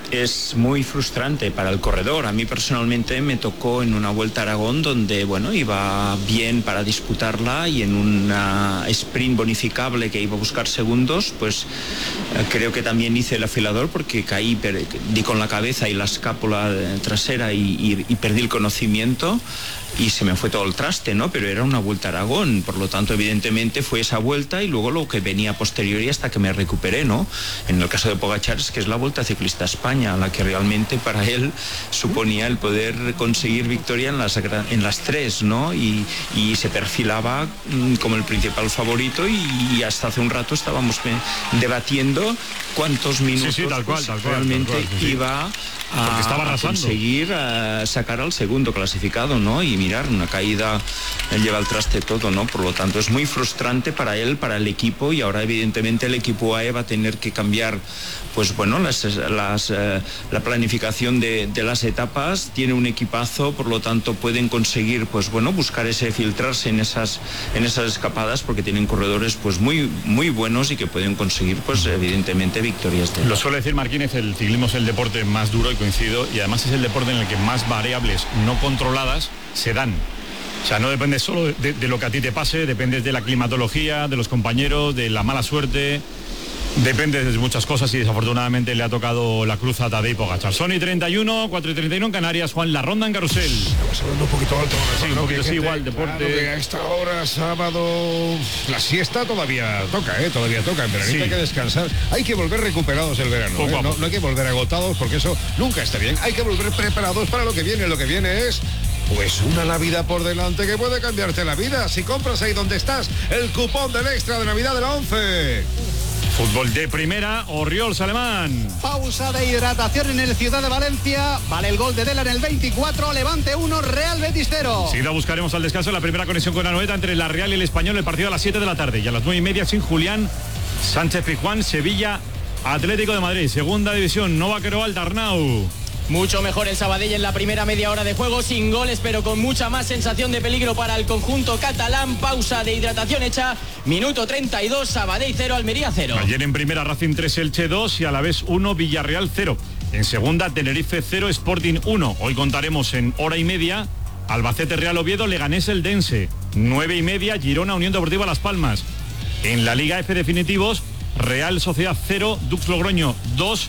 H: Es muy frustrante para el corredor. A mí personalmente me tocó en una Vuelta a Aragón donde, bueno, iba bien para disputarla y en una sprint bonificable que iba a buscar segundos, pues eh, creo que también hice el afilador porque caí, per- di con la cabeza y la escápula eh, trasera y, y- y perdí el conocimiento y se me fue todo el traste, ¿no? Pero era una Vuelta a Aragón, por lo tanto, evidentemente fue esa vuelta y luego lo que venía posterior y hasta que me recuperé, ¿no? En el caso de Pogačar es que es la Vuelta Ciclista a España, la que realmente para él suponía el poder conseguir victoria en las, gra- en las tres, ¿no? Y, y se perfilaba mm, como el principal favorito y, y hasta hace un rato estábamos eh, debatiendo cuántos minutos
C: sí, tal cual,
H: pues,
C: tal cual,
H: realmente
C: tal cual, sí, sí.
H: iba
C: Porque
H: a,
C: estaba
H: a
C: arrasando.
H: conseguir eh, sacar al segundo clasificado, ¿no? Y mirar, una caída él lleva al traste todo, ¿no? Por lo tanto es muy frustrante para él, para el equipo, y ahora evidentemente el equipo A E va a tener que cambiar, pues bueno, las, las, eh, la planificación de, de las etapas. Tiene un equipazo, por lo tanto pueden conseguir, pues bueno, buscar ese filtrarse en esas en esas escapadas, porque tienen corredores pues muy muy buenos y que pueden conseguir, pues evidentemente victorias de
C: Lo suele decir Martínez, el ciclismo es el deporte más duro, y coincido, y además es el deporte en el que más variables no controladas se dan. O sea, no depende solo de, de- de lo que a ti te pase, dependes de la climatología, de los compañeros, de la mala suerte, depende de muchas cosas, y desafortunadamente le ha tocado la cruz a Tadej Pogačar. Son y treinta y uno, cuatro y treinta y uno en Canarias. Juan, la ronda en carrusel.
L: Estamos hablando un poquito alto.
C: Sí, un
L: ¿no?
C: poquito,
L: Que
C: sí,
L: gente-
C: igual, deporte.
L: claro que a esta hora, sábado, la siesta todavía toca, ¿eh? Todavía toca. En veranito
C: Sí.
L: hay que descansar. Hay que volver recuperados el verano.
C: Poco
L: ¿eh?
C: a
L: No,
C: poco.
L: no hay que volver agotados porque eso nunca está bien. Hay que volver preparados para lo que viene. Lo que viene es... Pues una Navidad por delante que puede cambiarte la vida. Si compras ahí donde estás el cupón del extra de Navidad de la once.
C: Fútbol de primera, Orriols Alemán.
A: Pausa de hidratación en el Ciudad de Valencia. Vale el gol de Dela en el veinticuatro. Levante uno, Real Betis cero.
C: Enseguida buscaremos al descanso la primera conexión con Anoeta entre la Real y el Español, el partido a las siete de la tarde. Y a las nueve y media sin Julián Sánchez Pizjuán, Sevilla, Atlético de Madrid. Segunda división, Nova Queroal, Darnau.
N: Mucho mejor el Sabadell en la primera media hora de juego, sin goles, pero con mucha más sensación de peligro para el conjunto catalán. Pausa de hidratación hecha, minuto treinta y dos, Sabadell cero, Almería cero.
C: Ayer en primera, Racing tres, Elche dos y a la vez uno, Villarreal cero. En segunda, Tenerife cero, Sporting uno. Hoy contaremos en hora y media Albacete Real Oviedo, Leganés Eldense. nueve y media, Girona Unión Deportiva Las Palmas. En la Liga F definitivos, Real Sociedad cero, Dux Logroño dos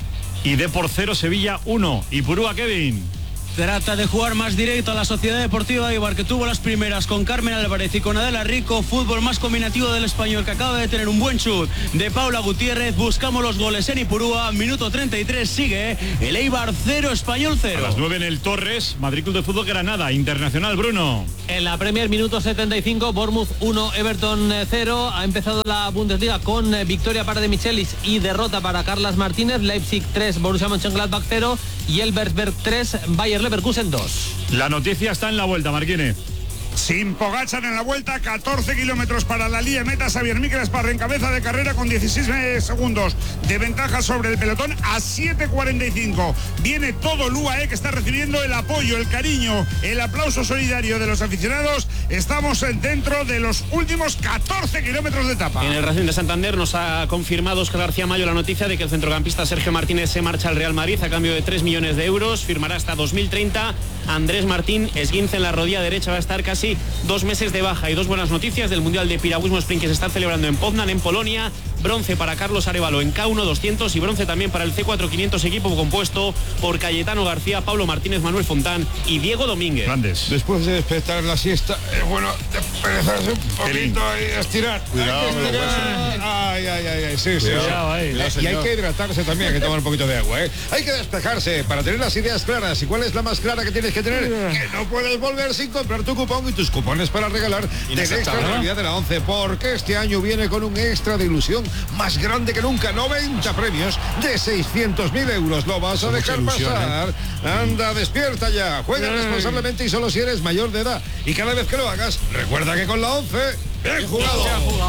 C: y D por cero Sevilla uno. Y Purúa, Kevin.
O: Trata de jugar más directo a la Sociedad Deportiva Eibar, que tuvo las primeras con Carmen Álvarez y con Adela Rico. Fútbol más combinativo del Español, que acaba de tener un buen chut de Paula Gutiérrez. Buscamos los goles en Ipurúa. Minuto treinta y tres, sigue el Eibar cero, Español cero.
C: A las nueve en el Torres, Madrid Club de Fútbol Granada, Internacional, Bruno.
E: En la Premier, minuto setenta y cinco, Bournemouth uno, Everton cero. Ha empezado la Bundesliga con eh, victoria para De Michelis y derrota para Carlas Martínez. Leipzig tres, Borussia Mönchengladbach cero y el Elversberg tres, Bayer Leverkusen dos.
C: La noticia está en la vuelta, Marquine.
F: Sin Pogačar en la vuelta, catorce kilómetros para la línea meta. Xavier Mikel Esparra en cabeza de carrera con dieciséis segundos de ventaja sobre el pelotón a siete cuarenta y cinco. Viene todo el U A E, que está recibiendo el apoyo, el cariño, el aplauso solidario de los aficionados. Estamos dentro de los últimos catorce kilómetros de etapa.
I: En el Racing de Santander nos ha confirmado Óscar García Mayo la noticia de que el centrocampista Sergio Martínez se marcha al Real Madrid a cambio de tres millones de euros. Firmará hasta dos mil treinta. Andrés Martín, esguince en la rodilla derecha, va a estar casi dos meses de baja. Y dos buenas noticias del Mundial de Piragüismo Sprint que se está celebrando en Poznan, en Polonia. Bronce para Carlos Arévalo en K uno doscientos y bronce también para el C cuatro quinientos, equipo compuesto por Cayetano García, Pablo Martínez, Manuel Fontán y Diego Domínguez.
C: Grandes.
L: Después de despertar la siesta, es bueno desperezarse un poquito y estirar.
P: Cuidado,
L: hay que estirar. Ay, ay, ay, ay, sí, sí.
P: Cuidado, ahí.
L: Y hay que hidratarse también, hay que tomar un poquito de agua, ¿eh? Hay que despejarse para tener las ideas claras. ¿Y cuál es la más clara que tienes que tener? Que no puedes volver sin comprar tu cupón y tus cupones para regalar del extra de Navidad de la once, porque este año viene con un extra de ilusión más grande que nunca. noventa premios de seiscientos mil euros. ¿Lo vas a dejar pasar? ¿eh? Anda, despierta ya. Juega Ay. responsablemente y solo si eres mayor de edad. Y cada vez que lo hagas, recuerda que con la once, bien jugado.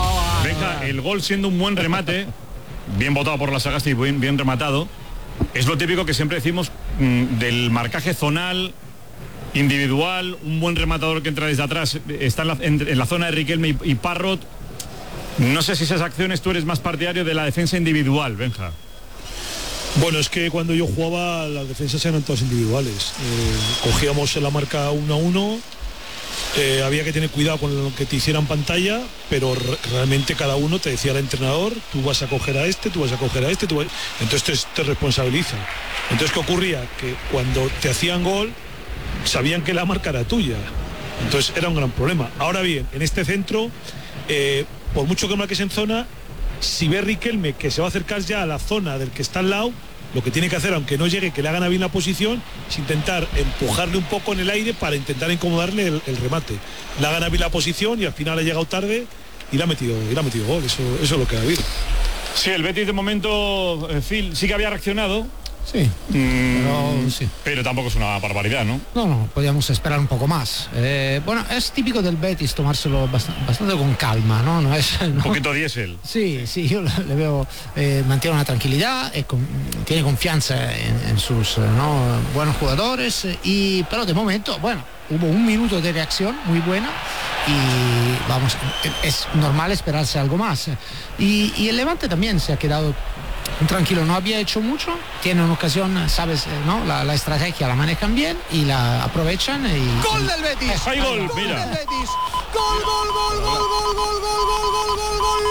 C: Venga, el gol siendo un buen remate, bien votado por la Sagasti y bien, bien rematado. Es lo típico que siempre decimos mmm, del marcaje zonal, individual, un buen rematador que entra desde atrás, está en la, en, en la zona de Riquelme y, y Parrot. No sé si esas acciones tú eres más partidario de la defensa individual, Benja.
Q: Bueno, es que cuando yo jugaba las defensas eran todas individuales. Eh, cogíamos la marca uno a uno, eh, había que tener cuidado con lo que te hicieran pantalla, pero re realmente cada uno te decía el entrenador, tú vas a coger a este, tú vas a coger a este, tú vas... entonces te, te responsabilizan. Entonces, ¿qué ocurría? Que cuando te hacían gol, sabían que la marca era tuya. Entonces era un gran problema. Ahora bien, en este centro, eh, por mucho que marques en zona, si ve Riquelme que se va a acercar ya a la zona del que está al lado, lo que tiene que hacer, aunque no llegue, que le hagan a bien la posición, es intentar empujarle un poco en el aire para intentar incomodarle el, el remate. Le hagan a bien la posición y al final ha llegado tarde y le ha metido, y le ha metido gol. Eso, eso es lo que ha habido.
C: Sí, el Betis de momento, eh, Phil, sí que había reaccionado.
J: Sí,
C: mm,
J: pero, sí,
C: pero tampoco es una barbaridad, ¿no?
J: No, no, podíamos esperar un poco más. Eh, bueno, es típico del Betis tomárselo bastante, bastante con calma, ¿no? No es, ¿no?
C: Un poquito diésel.
J: Sí, sí, yo le veo, eh, mantiene una tranquilidad, eh, con, tiene confianza en, en sus ¿no? buenos jugadores, eh, y, pero de momento, bueno, hubo un minuto de reacción muy buena y vamos, es normal esperarse algo más. Y, y el Levante también se ha quedado tranquilo, no había hecho mucho, tiene una ocasión, sabes, ¿no? La, la estrategia la manejan bien y la aprovechan y...
A: ¡Gol del Betis!
C: ¡Hay gol!
A: ¡Gol
C: Mira.
A: del Betis! ¡Gol, gol, gol, gol, gol, gol, gol, gol, gol, gol,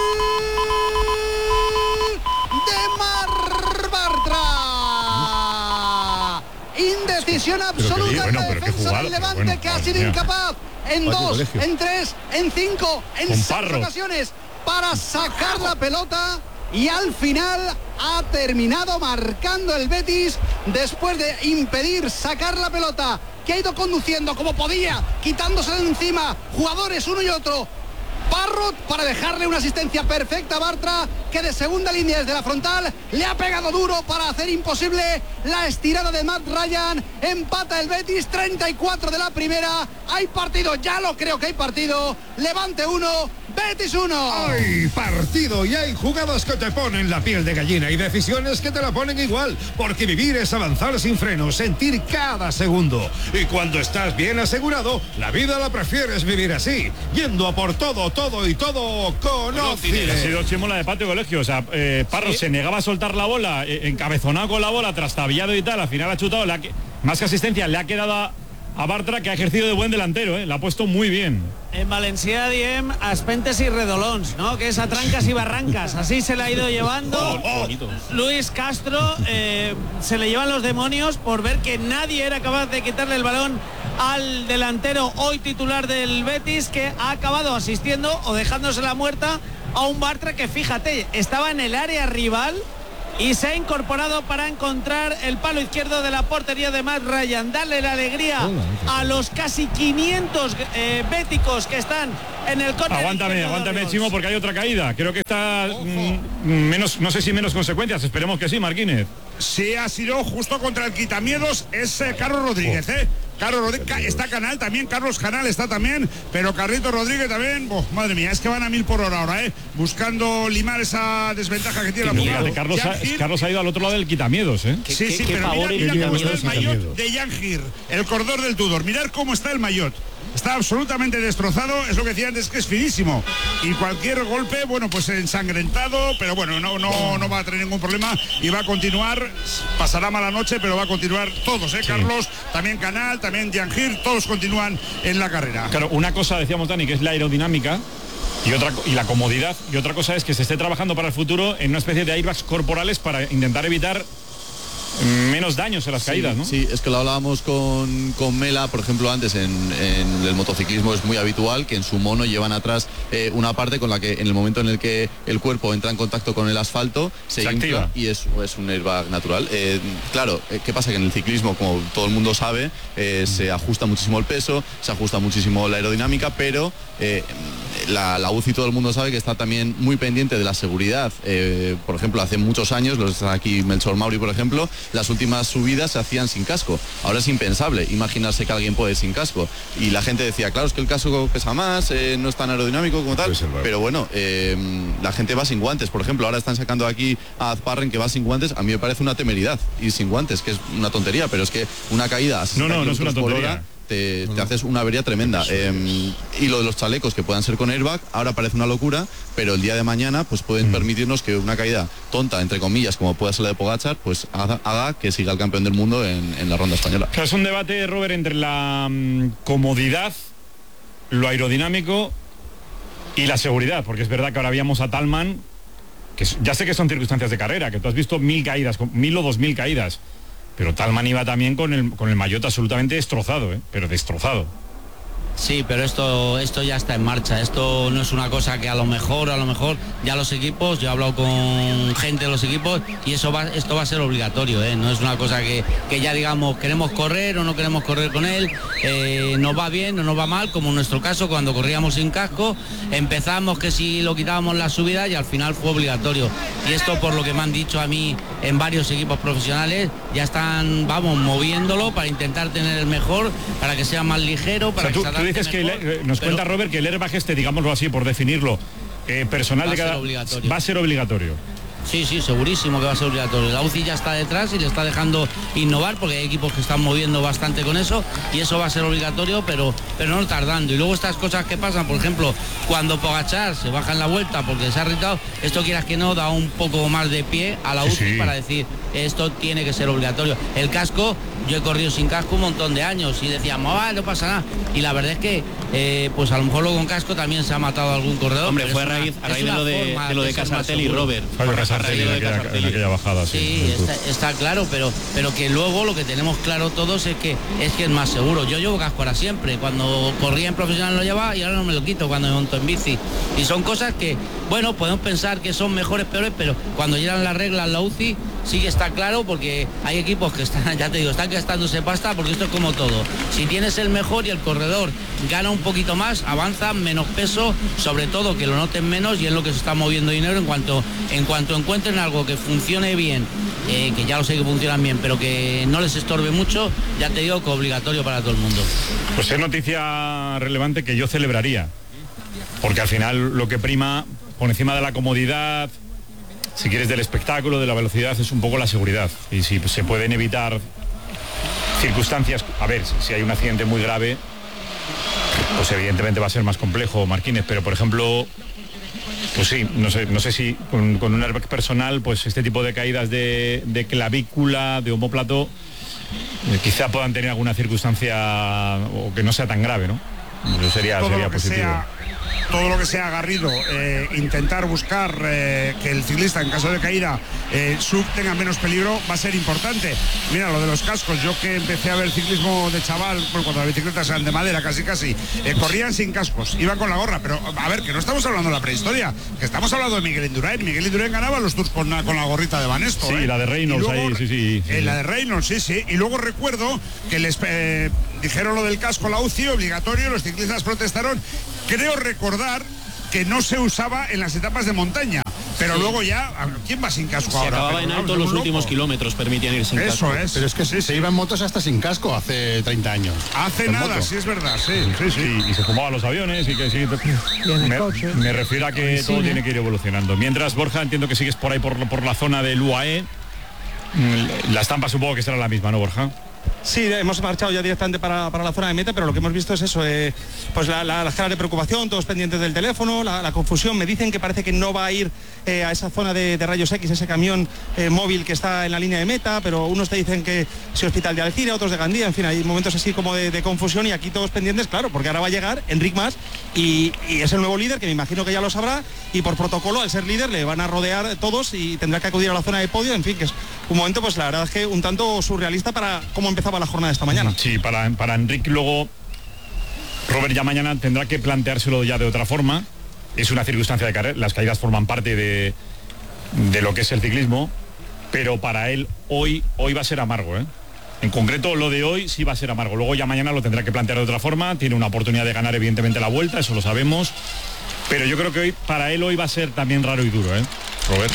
A: gol! ¡De Mar Bartra! Indecisión absoluta en la defensa del Levante, bueno, que ha sido incapaz en dos, colegio. en tres, en cinco, en
C: Con
A: seis
C: Parro.
A: ocasiones para sacar la pelota. Y al final ha terminado marcando el Betis después de impedir sacar la pelota, que ha ido conduciendo como podía, quitándose de encima jugadores uno y otro. Parrot para dejarle una asistencia perfecta a Bartra, que de segunda línea desde la frontal le ha pegado duro para hacer imposible la estirada de Matt Ryan. Empata el Betis, treinta y cuatro de la primera. Hay partido, ya lo creo que hay partido. Levante uno, Betis uno.
L: Hay partido y hay jugadas que te ponen la piel de gallina y decisiones que te la ponen igual, porque vivir es avanzar sin frenos, sentir cada segundo. Y cuando estás bien asegurado, la vida la prefieres vivir así, yendo a por todo, todo y todo con Ocide.
C: Ha sido chimola de patio colegio. O sea, eh, Parro ¿Sí? se negaba a soltar la bola, eh, encabezonado con la bola, trastabillado y tal. Al final ha chutado, le ha, más que asistencia, le ha quedado a, a Bartra, que ha ejercido de buen delantero, eh, la ha puesto muy bien.
B: en Valencia diem aspentes y redolons, ¿no? Que es a trancas y barrancas. Así se le ha ido llevando
I: Oh, oh.
B: Luis Castro. Eh, se le llevan los demonios por ver que nadie era capaz de quitarle el balón al delantero hoy titular del Betis, que ha acabado asistiendo o dejándose la muerta a un Bartra que, fíjate, estaba en el área rival y se ha incorporado para encontrar el palo izquierdo de la portería de Matt Ryan. Darle la alegría a los casi quinientos eh, béticos que están en el córner.
C: Aguántame, aguántame, Chimo, porque hay otra caída. Creo que está mm, menos, no sé si menos consecuencias. Esperemos que sí, Marquínez.
F: Sí, ha sido justo contra el quitamiedos, es eh, Carlos Rodríguez, ¿eh? Carlos Rodríguez, está Canal también, Carlos Canal está también, pero Carlito Rodríguez también, oh, madre mía, es que van a mil por hora ahora, ¿eh? Buscando limar esa desventaja que tiene la
C: Fíjate, Carlos, ha, Carlos ha ido al otro lado del quitamiedos, ¿eh?
F: Sí, sí, pero mira, mira cómo está el maillot de Yangir, el corredor del Tudor, mirad cómo está el maillot. Está absolutamente destrozado, es lo que decía antes, que es finísimo. Y cualquier golpe, bueno, pues ensangrentado, pero bueno, no, no, no va a tener ningún problema y va a continuar. Pasará mala noche, pero va a continuar todos, ¿eh? Sí. Carlos, también Canal, también Yangir, todos continúan en la carrera.
C: Claro, una cosa decíamos, Dani, que es la aerodinámica y otra y la comodidad, y otra cosa es que se esté trabajando para el futuro en una especie de airbags corporales para intentar evitar menos daños en las
P: sí,
C: caídas, ¿no?
P: Sí, es que lo hablábamos con, con Mela, por ejemplo, antes en, en el motociclismo es muy habitual que en su mono llevan atrás eh, una parte con la que en el momento en el que el cuerpo entra en contacto con el asfalto se, se infla y es, es un airbag natural. Eh, claro, eh, ¿qué pasa? Que en el ciclismo, como todo el mundo sabe, eh, se ajusta muchísimo el peso, se ajusta muchísimo la aerodinámica, pero eh, la, la U C I todo el mundo sabe que está también muy pendiente de la seguridad. Eh, por ejemplo, hace muchos años, los están aquí Melchor Mauri, por ejemplo, las últimas subidas se hacían sin casco. Ahora es impensable imaginarse que alguien puede ir sin casco. Y la gente decía, claro, es que el casco pesa más, eh, no es tan aerodinámico como tal. Pero bueno, eh, la gente va sin guantes. Por ejemplo, ahora están sacando aquí a Azparren que va sin guantes. A mí me parece una temeridad ir sin guantes, que es una tontería, pero es que una caída a
C: no, no, no es una tontería.
P: Te, te haces una avería tremenda. Eh, y lo de los chalecos que puedan ser con airbag, ahora parece una locura, pero el día de mañana pues pueden mm. permitirnos que una caída tonta, entre comillas, como pueda ser la de Pogačar, pues haga, haga que siga el campeón del mundo en, en la ronda española.
C: Claro, es un debate, Robert, entre la um, comodidad, lo aerodinámico y la seguridad, porque es verdad que ahora habíamos a Talman, que ya sé que son circunstancias de carrera, que tú has visto mil caídas, mil o dos mil caídas, pero Talman iba también con el, con el maillot absolutamente destrozado, ¿eh? Pero destrozado.
G: Sí, pero esto, esto ya está en marcha. Esto no es una cosa que a lo mejor, a lo mejor ya los equipos, yo he hablado con gente de los equipos y eso va, esto va a ser obligatorio, ¿eh? No es una cosa que, que ya digamos queremos correr o no queremos correr con él, eh, nos va bien o nos va mal, como en nuestro caso cuando corríamos sin casco, empezamos que si lo quitábamos la subida y al final fue obligatorio. Y esto por lo que me han dicho a mí en varios equipos profesionales, ya están, vamos, moviéndolo para intentar tener el mejor, para que sea más ligero, para
C: o sea, tú,
G: que se
C: tú dices
G: mejor,
C: que el, nos
G: pero,
C: cuenta Robert que el airbag este, digámoslo así por definirlo, eh, personal de cada va a ser obligatorio.
G: Sí, sí, segurísimo que va a ser obligatorio. La U C I ya está detrás y le está dejando innovar porque hay equipos que están moviendo bastante con eso y eso va a ser obligatorio, pero, pero no tardando. Y luego estas cosas que pasan, por ejemplo, cuando Pogačar se baja en la vuelta porque se ha irritado, esto quieras que no, da un poco más de pie a la U C I sí, sí. para decir, esto tiene que ser obligatorio. El casco, yo he corrido sin casco un montón de años y decíamos, ah, no pasa nada. Y la verdad es que, eh, pues a lo mejor luego con casco también se ha matado algún corredor.
I: Hombre, fue a raíz, a raíz de lo de, de lo de Casartel y Robert.
C: En aquella, en aquella bajada, sí.
G: Sí, está, está claro, pero, pero que luego lo que tenemos claro todos es que es que es más seguro. Yo llevo casco ahora siempre. Cuando corría en profesional lo llevaba y ahora no me lo quito cuando me monto en bici. Y son cosas que, bueno, podemos pensar que son mejores, peores, pero cuando llegan las reglas la U C I sí que está claro porque hay equipos que están, ya te digo, están gastándose pasta porque esto es como todo. Si tienes el mejor y el corredor gana un poquito más, avanza menos peso, sobre todo que lo noten menos y es lo que se está moviendo dinero en cuanto, en cuanto encuentren algo que funcione bien, eh, que ya lo sé que funcionan bien, pero que no les estorbe mucho, ya te digo que obligatorio para todo el mundo.
C: Pues es noticia relevante que yo celebraría, porque al final lo que prima por encima de la comodidad, si quieres, del espectáculo, de la velocidad, es un poco la seguridad. Y si se pueden evitar circunstancias, a ver, si hay un accidente muy grave, pues evidentemente va a ser más complejo, Marquínez, pero por ejemplo, pues sí, no sé, no sé si con, con un airbag personal, pues este tipo de caídas de, de clavícula, de omóplato, eh, quizá puedan tener alguna circunstancia o que no sea tan grave, ¿no? Eso sería,
F: todo
C: sería
F: lo que
C: positivo.
F: sea todo lo que sea Garrido, eh, intentar buscar eh, que el ciclista en caso de caída eh, sub tenga menos peligro, va a ser importante. Mira, lo de los cascos, yo que empecé a ver ciclismo de chaval, bueno, cuando las bicicletas eran de madera casi casi, eh, corrían sin cascos, iban con la gorra, pero a ver, que no estamos hablando de la prehistoria, que estamos hablando de Miguel Indurain. Miguel Indurain ganaba los Tours con, con la gorrita de Banesto.
C: Sí,
F: eh.
C: la de Reynolds
F: luego,
C: ahí, sí, sí. sí.
F: Eh, la de Reynolds, sí, sí. Y luego recuerdo que les eh, dijeron lo del casco, la U C I, obligatorio, los ciclistas protestaron. Creo recordar que no se usaba en las etapas de montaña, pero sí. Luego ya, ¿quién va sin casco
I: se
F: ahora?
I: Se acababa
F: pero
I: en alto los loco. últimos kilómetros, permitían ir sin
F: Eso
I: casco.
F: Es.
R: Pero es que sí, se iban motos hasta sin casco hace treinta años.
F: Hace nada, moto. Sí es verdad, sí, sí, sí.
C: Y, y se fumaban los aviones y que sí. Me, me refiero a que todo tiene que ir evolucionando. Mientras, Borja, entiendo que sigues por ahí por, por la zona del U A E. La estampa supongo que será la misma, ¿no, Borja?
K: Sí, hemos marchado ya directamente para, para la zona de meta, pero lo que hemos visto es eso, eh, pues la, la, las caras de preocupación, todos pendientes del teléfono, la, la confusión. Me dicen que parece que no va a ir eh, a esa zona de, de rayos X, ese camión eh, móvil que está en la línea de meta, pero unos te dicen que es Hospital de Alcira, otros de Gandía, en fin, hay momentos así como de, de confusión, y aquí todos pendientes, claro, porque ahora va a llegar Enric Mas y, y es el nuevo líder, que me imagino que ya lo sabrá, y por protocolo, al ser líder, le van a rodear todos y tendrá que acudir a la zona de podio, en fin, que es un momento, pues la verdad es que un tanto surrealista para cómo empezaba la jornada de esta mañana.
C: Sí, para, para Enric luego, Robert ya mañana tendrá que planteárselo ya de otra forma. Es una circunstancia de carrera, las caídas forman parte de, de lo que es el ciclismo, pero para él hoy, hoy va a ser amargo, ¿eh? En concreto, lo de hoy sí va a ser amargo. Luego ya mañana lo tendrá que plantear de otra forma. Tiene una oportunidad de ganar evidentemente la Vuelta, eso lo sabemos. Pero yo creo que hoy, para él hoy va a ser también raro y duro, ¿eh, Robert?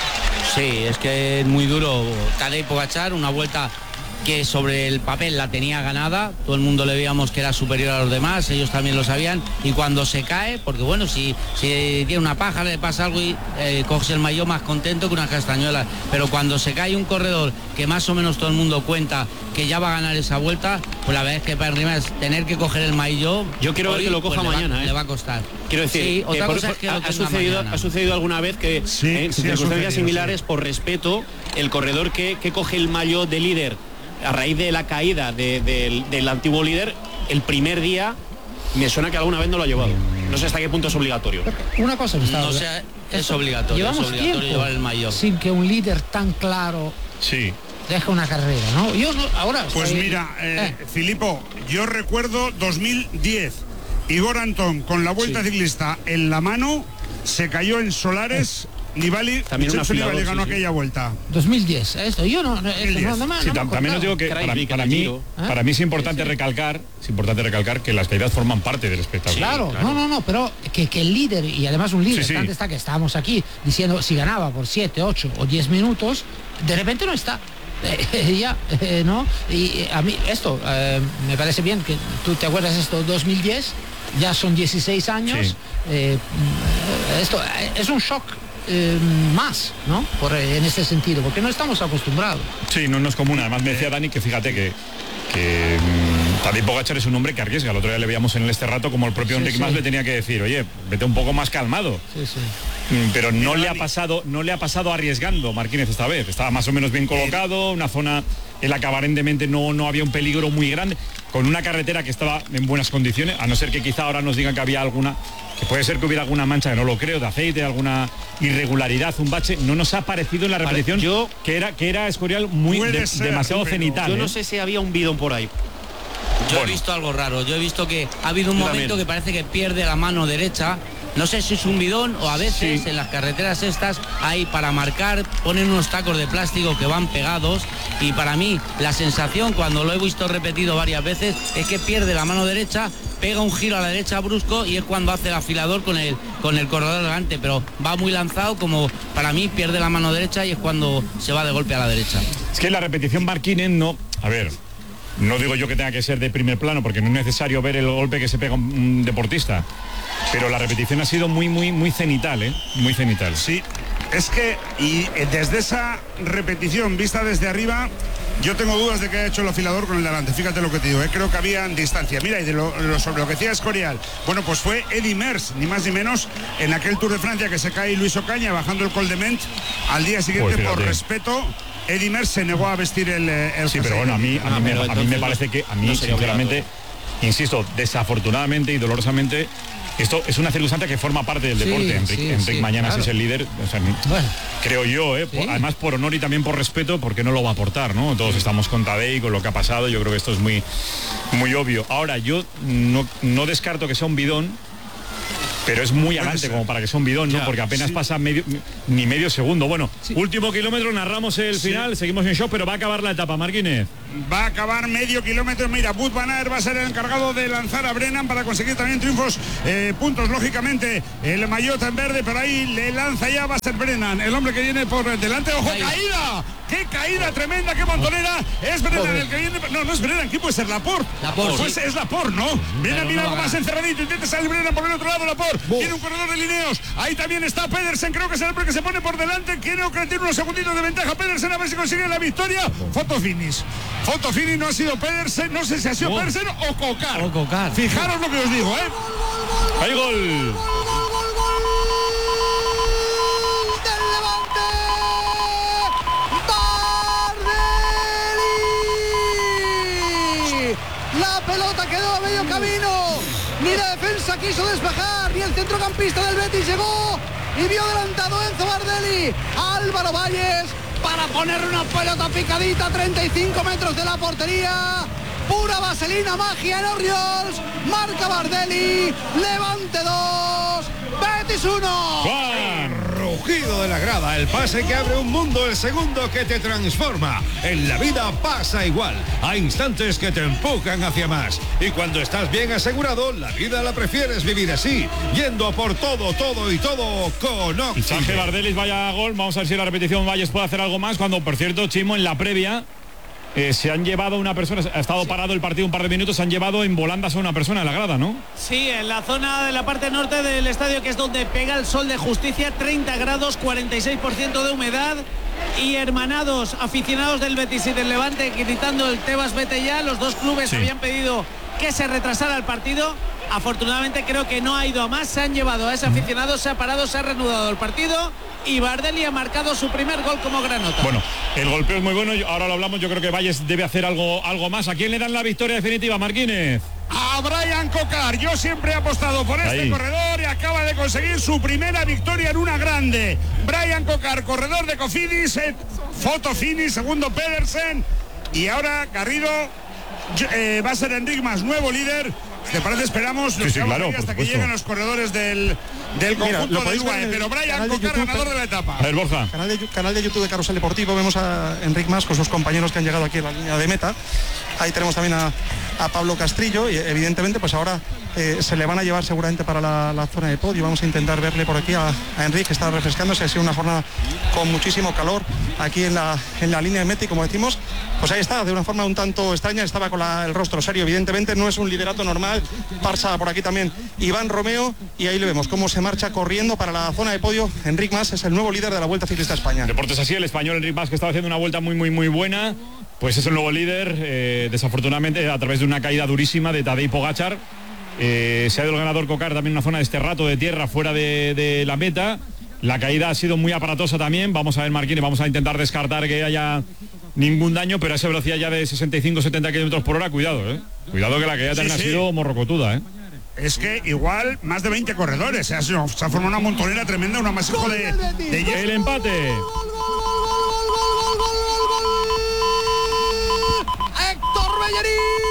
G: Sí, es que es muy duro. Tadej Pogačar, una Vuelta que sobre el papel la tenía ganada, todo el mundo le veíamos que era superior a los demás, ellos también lo sabían, y cuando se cae, porque bueno, si, si tiene una paja, le pasa algo y eh, coges el maillot más contento que unas castañuelas, pero cuando se cae un corredor que más o menos todo el mundo cuenta que ya va a ganar esa Vuelta, pues la verdad es que para Rimas tener que coger el maillot,
I: yo quiero
G: hoy,
I: ver que lo coja
G: pues
I: mañana,
G: le va,
I: ¿eh?
G: le va a costar.
I: Quiero decir,
G: sí, otra
I: por,
G: cosa
I: por,
G: es que
I: ha, ha, sucedido, ha sucedido alguna vez que
F: sí,
I: eh, en
F: sí,
I: circunstancias similares,
F: sí.
I: por respeto, el corredor que, que coge el maillot de líder a raíz de la caída de, de, del antiguo líder, el primer día me suena que alguna vez no lo ha llevado. No sé hasta qué punto es obligatorio.
J: Una cosa me está
G: no sea, es obligatorio,
J: llevamos
G: es obligatorio
J: tiempo
G: llevar el maillot.
J: sin que un líder tan claro
C: sí.
J: deje una carrera, ¿no? Yo no, ahora.
F: Pues
J: estoy,
F: mira, eh,
J: eh.
F: Filipo, yo recuerdo dos mil diez. Igor Antón con la Vuelta sí. ciclista en la mano se cayó en Solares. Eh. Nibali,
I: también una
F: Nibali ganó
I: sí,
F: aquella
I: sí.
F: Vuelta.
J: dos mil diez, esto yo no, no, no, no, no
C: sí,
J: no
C: también os digo que para, para mí ¿eh? para mí es importante sí, sí. recalcar, es importante recalcar que las caídas forman parte del espectáculo.
J: Claro, claro. no, no, no, pero que, que el líder, y además un líder,
C: sí, sí.
J: antes está que estábamos aquí diciendo si ganaba por siete, ocho o diez minutos, de repente no está. Eh, ya, eh, ¿no? Y a mí esto eh, me parece bien que tú te acuerdas esto, dos mil diez, ya son dieciséis años, sí. eh, esto es un shock. Eh, más, ¿no? Por, eh, en este sentido, porque no estamos acostumbrados.
C: Sí, no, no es común. Además me decía Dani que fíjate que, que um, Tadej Pogačar es un hombre que arriesga. El otro día le veíamos en este rato como el propio sí, Enric sí. Mas le tenía que decir, oye, vete un poco más calmado.
J: Sí, sí.
C: Mm, pero no le ha pasado, no le ha pasado arriesgando Marquínez esta vez. Estaba más o menos bien colocado, una zona en la que aparentemente no, no había un peligro muy grande, con una carretera que estaba en buenas condiciones, a no ser que quizá ahora nos digan que había alguna, que puede ser que hubiera alguna mancha, que no lo creo, de aceite, alguna irregularidad, un bache. No nos ha parecido en la repetición vale, yo, que era que era Escorial muy de, ser, demasiado pero, cenital.
I: Yo no
C: ¿eh?
I: sé si había un bidón por ahí.
G: Yo bueno. he visto algo raro, yo he visto que ha habido un yo momento también. que parece que pierde la mano derecha. No sé si es un bidón o a veces sí. en las carreteras estas hay para marcar, ponen unos tacos de plástico que van pegados, y para mí la sensación cuando lo he visto repetido varias veces es que pierde la mano derecha, pega un giro a la derecha brusco y es cuando hace el afilador con el, con el corredor delante, pero va muy lanzado, como para mí pierde la mano derecha y es cuando se va de golpe a la derecha.
C: Es que la repetición Marquínez no, a ver, no digo yo que tenga que ser de primer plano porque no es necesario ver el golpe que se pega un deportista, pero la repetición ha sido muy, muy, muy cenital, ¿eh? Muy cenital.
F: Sí, es que y desde esa repetición vista desde arriba, yo tengo dudas de que haya hecho el afilador con el delante. Fíjate lo que te digo, ¿eh? Creo que había distancia. Mira, y de lo, lo, sobre lo que decía Escorial, bueno, pues fue Eddy Merckx, ni más ni menos, en aquel Tour de Francia que se cae Luis Ocaña bajando el Col de Ment. Al día siguiente, pues por respeto, Eddy Merckx se negó a vestir el, el
C: sí, pero bueno, a mí, a mí, ah, me, a mí me parece que, a mí, no sinceramente, insisto, desafortunadamente y dolorosamente, esto es una circunstancia que forma parte del deporte. Sí, Enric, sí, Enric sí, mañana claro. Si es el líder, o sea, bueno, creo yo, ¿eh? Sí. Además por honor y también por respeto, porque no lo va a aportar, ¿no? Todos estamos con Tadej, con lo que ha pasado, yo creo que esto es muy, muy obvio. Ahora, yo no, no descarto que sea un bidón, pero es muy adelante como para que sea un bidón, ¿no? Ya, porque apenas sí. pasa medio, ni medio segundo. Bueno, sí. último kilómetro, narramos el sí. final, seguimos en shock, pero va a acabar la etapa, Marquínez.
F: Va a acabar medio kilómetro. Mira, Wout van Aert va a ser el encargado de lanzar a Brennan para conseguir también triunfos, eh, puntos, lógicamente. El maillot en verde, pero ahí le lanza ya, va a ser Brennan, el hombre que viene por delante. ¡Ojo, ahí. caída! ¡Qué caída tremenda, qué montonera! Es Brennan Pobre. el que viene. No, no es Brennan, ¿quién puede ser? Laporte.
N: Laporte.
F: Pues sí. es Laporte, ¿no? Brennan viene algo más encerradito, intenta salir Brennan por el otro lado, Laporte. Oh. Tiene un corredor de lineos. Ahí también está Pedersen, creo que es el hombre que se pone por delante. Creo que tiene unos segunditos de ventaja Pedersen, a ver si consigue la victoria. Foto finish. Foto finish, no ha sido Pedersen, no sé si ha sido oh. Pedersen o Cocar.
N: O Cocar.
F: Fijaros lo que os digo, ¿eh?
C: ¡Hay gol!
A: La pelota quedó a medio camino, ni la defensa quiso despejar, ni el centrocampista del Betis llegó y vio adelantado Enzo Bardelli a Álvaro Valles para poner una pelota picadita a treinta y cinco metros de la portería. Pura vaselina, magia en Oriols, marca Bardelli, Levante dos, Betis uno.
L: ¡Juan! Rugido de la grada, el pase que abre un mundo, el segundo que te transforma. En la vida pasa igual, hay instantes que te empujan hacia más. Y cuando estás bien asegurado, la vida la prefieres vivir así, yendo a por todo, todo y todo con Oxy.
C: Que Bardelis vaya a gol, vamos a ver si en la repetición Valles puede hacer algo más, cuando por cierto, Chimo, en la previa Eh, se han llevado una persona, ha estado parado el partido un par de minutos, se han llevado en volandas a una persona en la grada, ¿no?
B: Sí, en la zona de la parte norte del estadio, que es donde pega el sol de Justicia, treinta grados, cuarenta y seis por ciento de humedad, y hermanados aficionados del Betis y del Levante gritando el Tebas vete ya. Los dos clubes sí. habían pedido que se retrasara el partido. Afortunadamente creo que no ha ido a más, se han llevado a ese aficionado, se ha parado, se ha reanudado el partido y Bardelli ha marcado su primer gol como granota.
C: Bueno, el golpeo es muy bueno, ahora lo hablamos, yo creo que Valles debe hacer algo, algo más. ¿A quién le dan la victoria definitiva, Marquínez?
F: A Brian Cocar. Yo siempre he apostado por este Ahí. corredor y acaba de conseguir su primera victoria en una grande. Brian Cocar, corredor de Cofidis, eh, foto finish, segundo Pedersen, y ahora Garrido eh, va a ser Enric Mas, nuevo líder. ¿Te parece? Esperamos
C: sí, sí, claro,
F: hasta que lleguen los corredores del, del conjunto Mira, del U A E. Pero Brian Cocar, ganador de la etapa.
C: A ver, Borja.
K: Canal de, canal de YouTube de Carrusel Deportivo. Vemos a Enric Mas con sus compañeros que han llegado aquí a la línea de meta. Ahí tenemos también a, a Pablo Castrillo y evidentemente pues ahora eh, se le van a llevar seguramente para la, la zona de podio. Vamos a intentar verle por aquí a, a Enric, que está refrescándose. Ha sido una jornada con muchísimo calor aquí en la, en la línea de meta y como decimos, pues ahí está, de una forma un tanto extraña, estaba con la, el rostro serio. Evidentemente no es un liderato normal. Pasa por aquí también Iván Romeo y ahí le vemos cómo se marcha corriendo para la zona de podio. Enric Mas es el nuevo líder de la Vuelta Ciclista a España.
C: Deportes así, el español Enric Mas, que estaba haciendo una vuelta muy muy muy buena, pues es el nuevo líder, eh, desafortunadamente a través de una caída durísima de Tadej Pogačar. Eh, se ha ido el ganador Cocar también en una zona de este rato de tierra fuera de, de la meta. La caída ha sido muy aparatosa también. Vamos a ver, Marquínez, vamos a intentar descartar que haya ningún daño, pero a esa velocidad ya de sesenta y cinco setenta kilómetros por hora, cuidado, eh. Cuidado que la caída también sí, sí. ha sido morrocotuda, eh.
F: Es que igual más de veinte corredores, se ha, se ha formado una montonera tremenda, un amasijo de, de...
C: El empate.
A: Héctor Bellerín.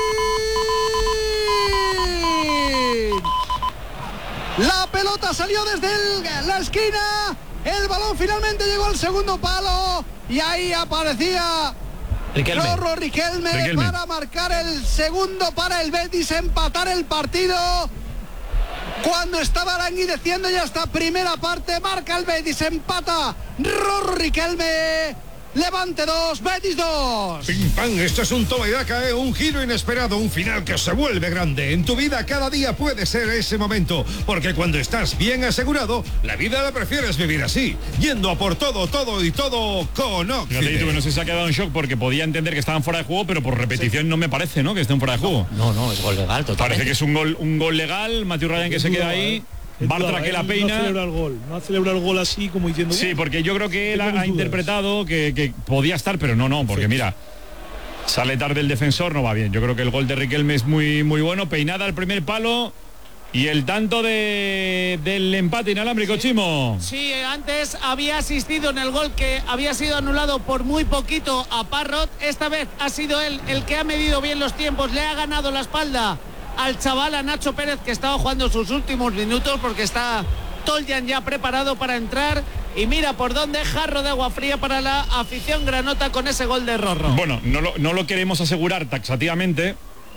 A: La pelota salió desde el, la esquina. El balón finalmente llegó al segundo palo y ahí aparecía
E: Riquelme.
A: Rorro Riquelme,
C: Riquelme
A: para marcar el segundo para el Betis, empatar el partido. Cuando estaba languideciendo ya esta primera parte, marca el Betis, empata Rorro Riquelme. Levante dos, Betis dos.
L: Pim pam, esto es un toma y daca, ¿eh? Un giro inesperado, un final que se vuelve grande. En tu vida cada día puede ser ese momento, porque cuando estás bien asegurado, la vida la prefieres vivir así, yendo a por todo, todo y todo con Oxy.
C: Fíjate, tú, que no sé si se ha quedado en shock porque podía entender que estaban fuera de juego, pero por repetición sí. no me parece, ¿no? Que estén fuera de juego.
N: No, no, es gol legal, totalmente.
C: Parece que es un gol, un gol legal. Matthew Ryan que se queda ahí. Bartra que la peina.
Q: No celebra el gol, no celebra el gol así como diciendo.
C: Sí, porque yo creo que él ha, ha interpretado que, que podía estar, pero no, no, porque sí. mira, Sale tarde el defensor, no va bien. Yo creo que el gol de Riquelme es muy, muy bueno. Peinada al primer palo. Y el tanto de, del empate inalámbrico, sí. Chimo.
B: Sí, antes había asistido en el gol que había sido anulado por muy poquito a Parrot. Esta vez ha sido él el que ha medido bien los tiempos. Le ha ganado la espalda al chaval, a Nacho Pérez, que estaba jugando sus últimos minutos porque está Toljan ya preparado para entrar. Y mira por dónde, jarro de agua fría para la afición granota con ese gol de Rorro.
C: Bueno, no lo, no lo queremos asegurar taxativamente,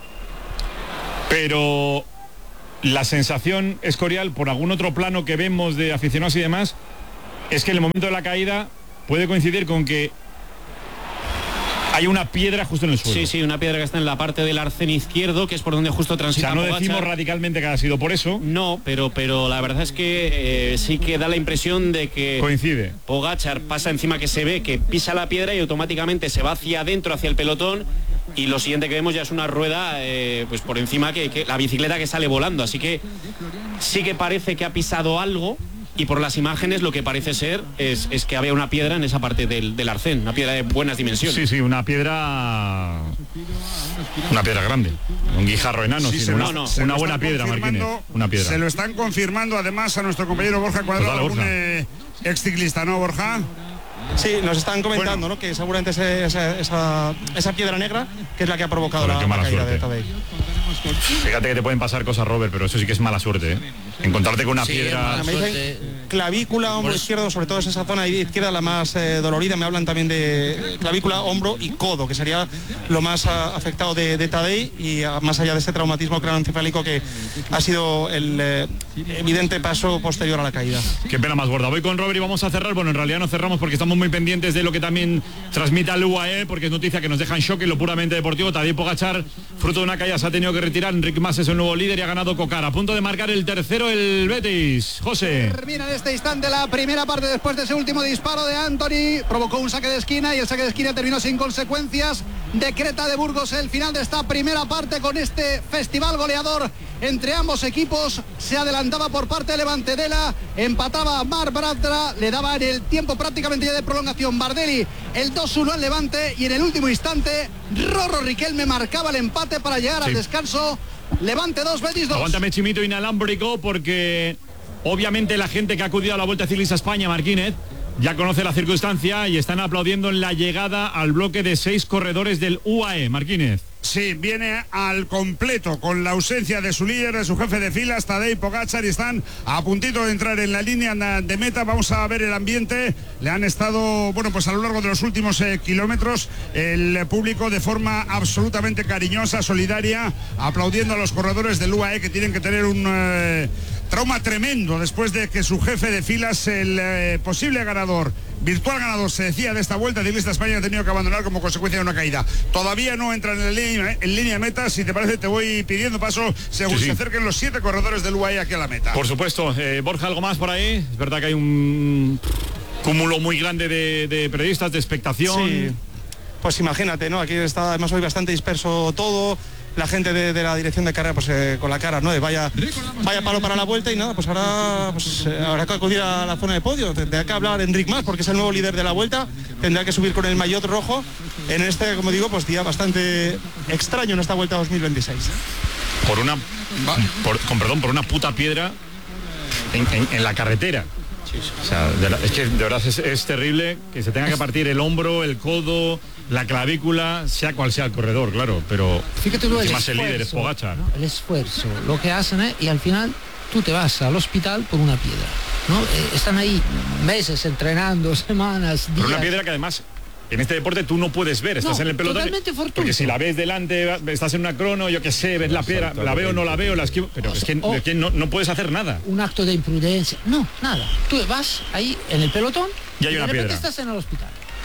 C: pero la sensación escorial, por algún otro plano que vemos de aficionados y demás, es que en el momento de la caída puede coincidir con que hay una piedra justo en el suelo.
I: Sí, sí, una piedra que está en la parte del arcén izquierdo, que es por donde justo transita.
C: O sea, no
I: Pogačar.
C: decimos radicalmente que ha sido por eso.
I: No, pero, pero la verdad es que eh, sí que da la impresión de que
C: coincide.
I: Pogačar pasa encima, que se ve que pisa la piedra y automáticamente se va hacia adentro, hacia el pelotón. Y lo siguiente que vemos ya es una rueda eh, pues por encima, que, que la bicicleta que sale volando. Así que sí que parece que ha pisado algo. Y por las imágenes lo que parece ser es, es que había una piedra en esa parte del, del arcén, una piedra de buenas dimensiones.
C: Sí, sí, una piedra una piedra grande, un guijarro enano,
F: sí,
C: sino
F: una,
C: no, no.
F: Se
C: una buena piedra, Marquínez, una piedra.
F: Se lo están confirmando además a nuestro compañero Borja Cuadrado,
C: Total,
F: un eh, exciclista, ¿no, Borja?
K: Sí, nos están comentando, bueno, ¿no? Que seguramente ese, esa, esa, esa piedra negra que es la que ha provocado la, la caída de Tadej.
C: Fíjate que te pueden pasar cosas, Robert, pero eso sí que es mala suerte, ¿eh? Encontrarte con una sí, piedra.
K: Me dicen clavícula, hombro izquierdo, sobre todo es esa zona izquierda la más eh, dolorida. Me hablan también de clavícula, hombro y codo, que sería lo más a, afectado de, de Tadej, y a, más allá de ese traumatismo craneoencefálico que ha sido el eh, evidente paso posterior a la caída.
C: Qué pena más gorda. Voy con Robert y vamos a cerrar. Bueno, en realidad no cerramos porque estamos muy pendientes de lo que también transmite el U A E, porque es noticia que nos deja en shock en lo puramente deportivo. Tadej Pogačar, fruto de una caída, se ha tenido que retirar. Enric Mas es el nuevo líder y ha ganado Cocar. A punto de marcar el tercero el Betis. José.
A: Termina en este instante la primera parte después de ese último disparo de Anthony. Provocó un saque de esquina y el saque de esquina terminó sin consecuencias. Decreta de Burgos el final de esta primera parte con este festival goleador entre ambos equipos. Se adelantaba por parte de Levantedela, empataba Mar Bratra, le daba en el tiempo prácticamente ya de prolongación Bardelli el dos uno al Levante, y en el último instante Rorro Riquelme marcaba el empate para llegar sí. al descanso. Levante dos, Betis dos.
C: Aguántame, chimito inalámbrico, porque obviamente la gente que ha acudido a la Vuelta Ciclista España, Marquínez, ya conoce la circunstancia y están aplaudiendo en la llegada al bloque de seis corredores del U A E. Marquínez.
F: Sí, viene al completo con la ausencia de su líder, de su jefe de filas, Tadej Pogačar, y están a puntito de entrar en la línea de meta. Vamos a ver el ambiente. Le han estado, bueno, pues a lo largo de los últimos eh, kilómetros, el público de forma absolutamente cariñosa, solidaria, aplaudiendo a los corredores del U A E, que tienen que tener un eh, trauma tremendo después de que su jefe de filas, el eh, posible ganador, virtual ganador, se decía, de esta Vuelta Ciclista España, ha tenido que abandonar como consecuencia de una caída. Todavía no entran en, línea, en línea de meta. Si te parece, te voy pidiendo paso según sí, sí. se acerquen los siete corredores del U A E aquí a la meta.
C: Por supuesto. eh, Borja, ¿algo más por ahí? Es verdad que hay un cúmulo muy grande de, de periodistas, de expectación.
K: Sí. Pues imagínate, ¿no? Aquí está además hoy bastante disperso todo. La gente de, de la dirección de carrera, pues eh, con la cara, ¿no? De vaya, vaya palo para la vuelta, y nada, pues ahora pues, eh, habrá que acudir a la zona de podio. Tendrá que hablar Enric Mas, porque es el nuevo líder de la vuelta. Tendrá que subir con el maillot rojo en este, como digo, pues día bastante extraño en esta Vuelta dos mil veintiséis.
C: Por una, por, con perdón, por una puta piedra en, en, en la carretera. O sea, de la, es que de verdad es, es terrible que se tenga que partir el hombro, el codo, la clavícula, sea cual sea el corredor, claro, pero
J: fíjate tú, el
C: más
J: esfuerzo,
C: el líder es Pogačar,
J: ¿no? El esfuerzo, lo que hacen es, y al final tú te vas al hospital por una piedra, ¿no? Eh, están ahí meses entrenando, semanas, días.
C: Pero una piedra que además en este deporte tú no puedes ver, estás
J: no,
C: en el pelotón, porque si la ves delante, estás en una crono, yo qué sé, ves la piedra, la veo o no la veo, la esquivo, pero es que, o, es que no, no puedes hacer nada.
J: Un acto de imprudencia, no, nada. Tú vas ahí en el pelotón
C: y hay
J: y
C: una
J: de repente
C: piedra.
J: estás en el hospital.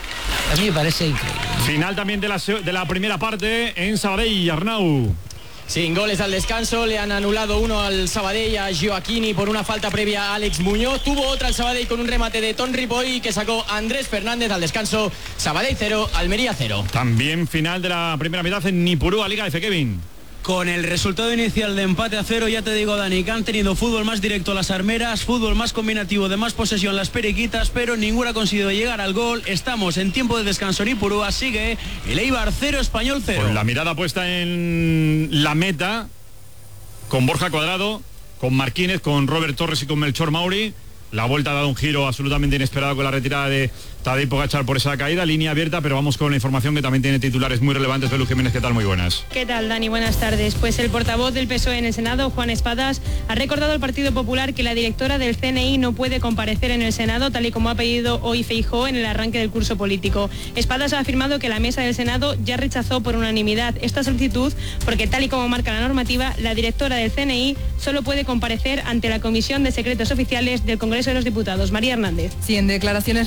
J: A mí me parece increíble, ¿no?
C: Final también de la, de la primera parte en Sabadell, Arnau.
N: Sin goles al descanso, le han anulado uno al Sabadell a Gioacchini por una falta previa a Alex Muñoz. Tuvo otra al Sabadell con un remate de Ton Ripoll que sacó Andrés Fernández al descanso. Sabadell cero, Almería cero.
C: También final de la primera mitad en Nipurúa, Liga F, Kevin.
O: Con el resultado inicial de empate a cero, ya te digo, Dani, que han tenido fútbol más directo las armeras, fútbol más combinativo de más posesión las periquitas, pero ninguna ha conseguido llegar al gol. Estamos en tiempo de descanso en Ipurúa, sigue el Eibar cero, Español cero.
C: Con la mirada puesta en la meta, con Borja Cuadrado, con Marquínez, con Robert Torres y con Melchor Mauri. La vuelta ha dado un giro absolutamente inesperado con la retirada de Tadej Pogačar por esa caída, línea abierta, pero vamos con la información que también tiene titulares muy relevantes. Belu Jiménez, ¿qué tal? Muy buenas.
S: ¿Qué tal, Dani? Buenas tardes. Pues el portavoz del P S O E en el Senado, Juan Espadas, ha recordado al Partido Popular que la directora del C N I no puede comparecer en el Senado, tal y como ha pedido hoy Feijóo en el arranque del curso político. Espadas ha afirmado que la mesa del Senado ya rechazó por unanimidad esta solicitud porque, tal y como marca la normativa, la directora del C N I solo puede comparecer ante la Comisión de Secretos Oficiales del Congreso de los Diputados. María Hernández.
T: Sí, en declaraciones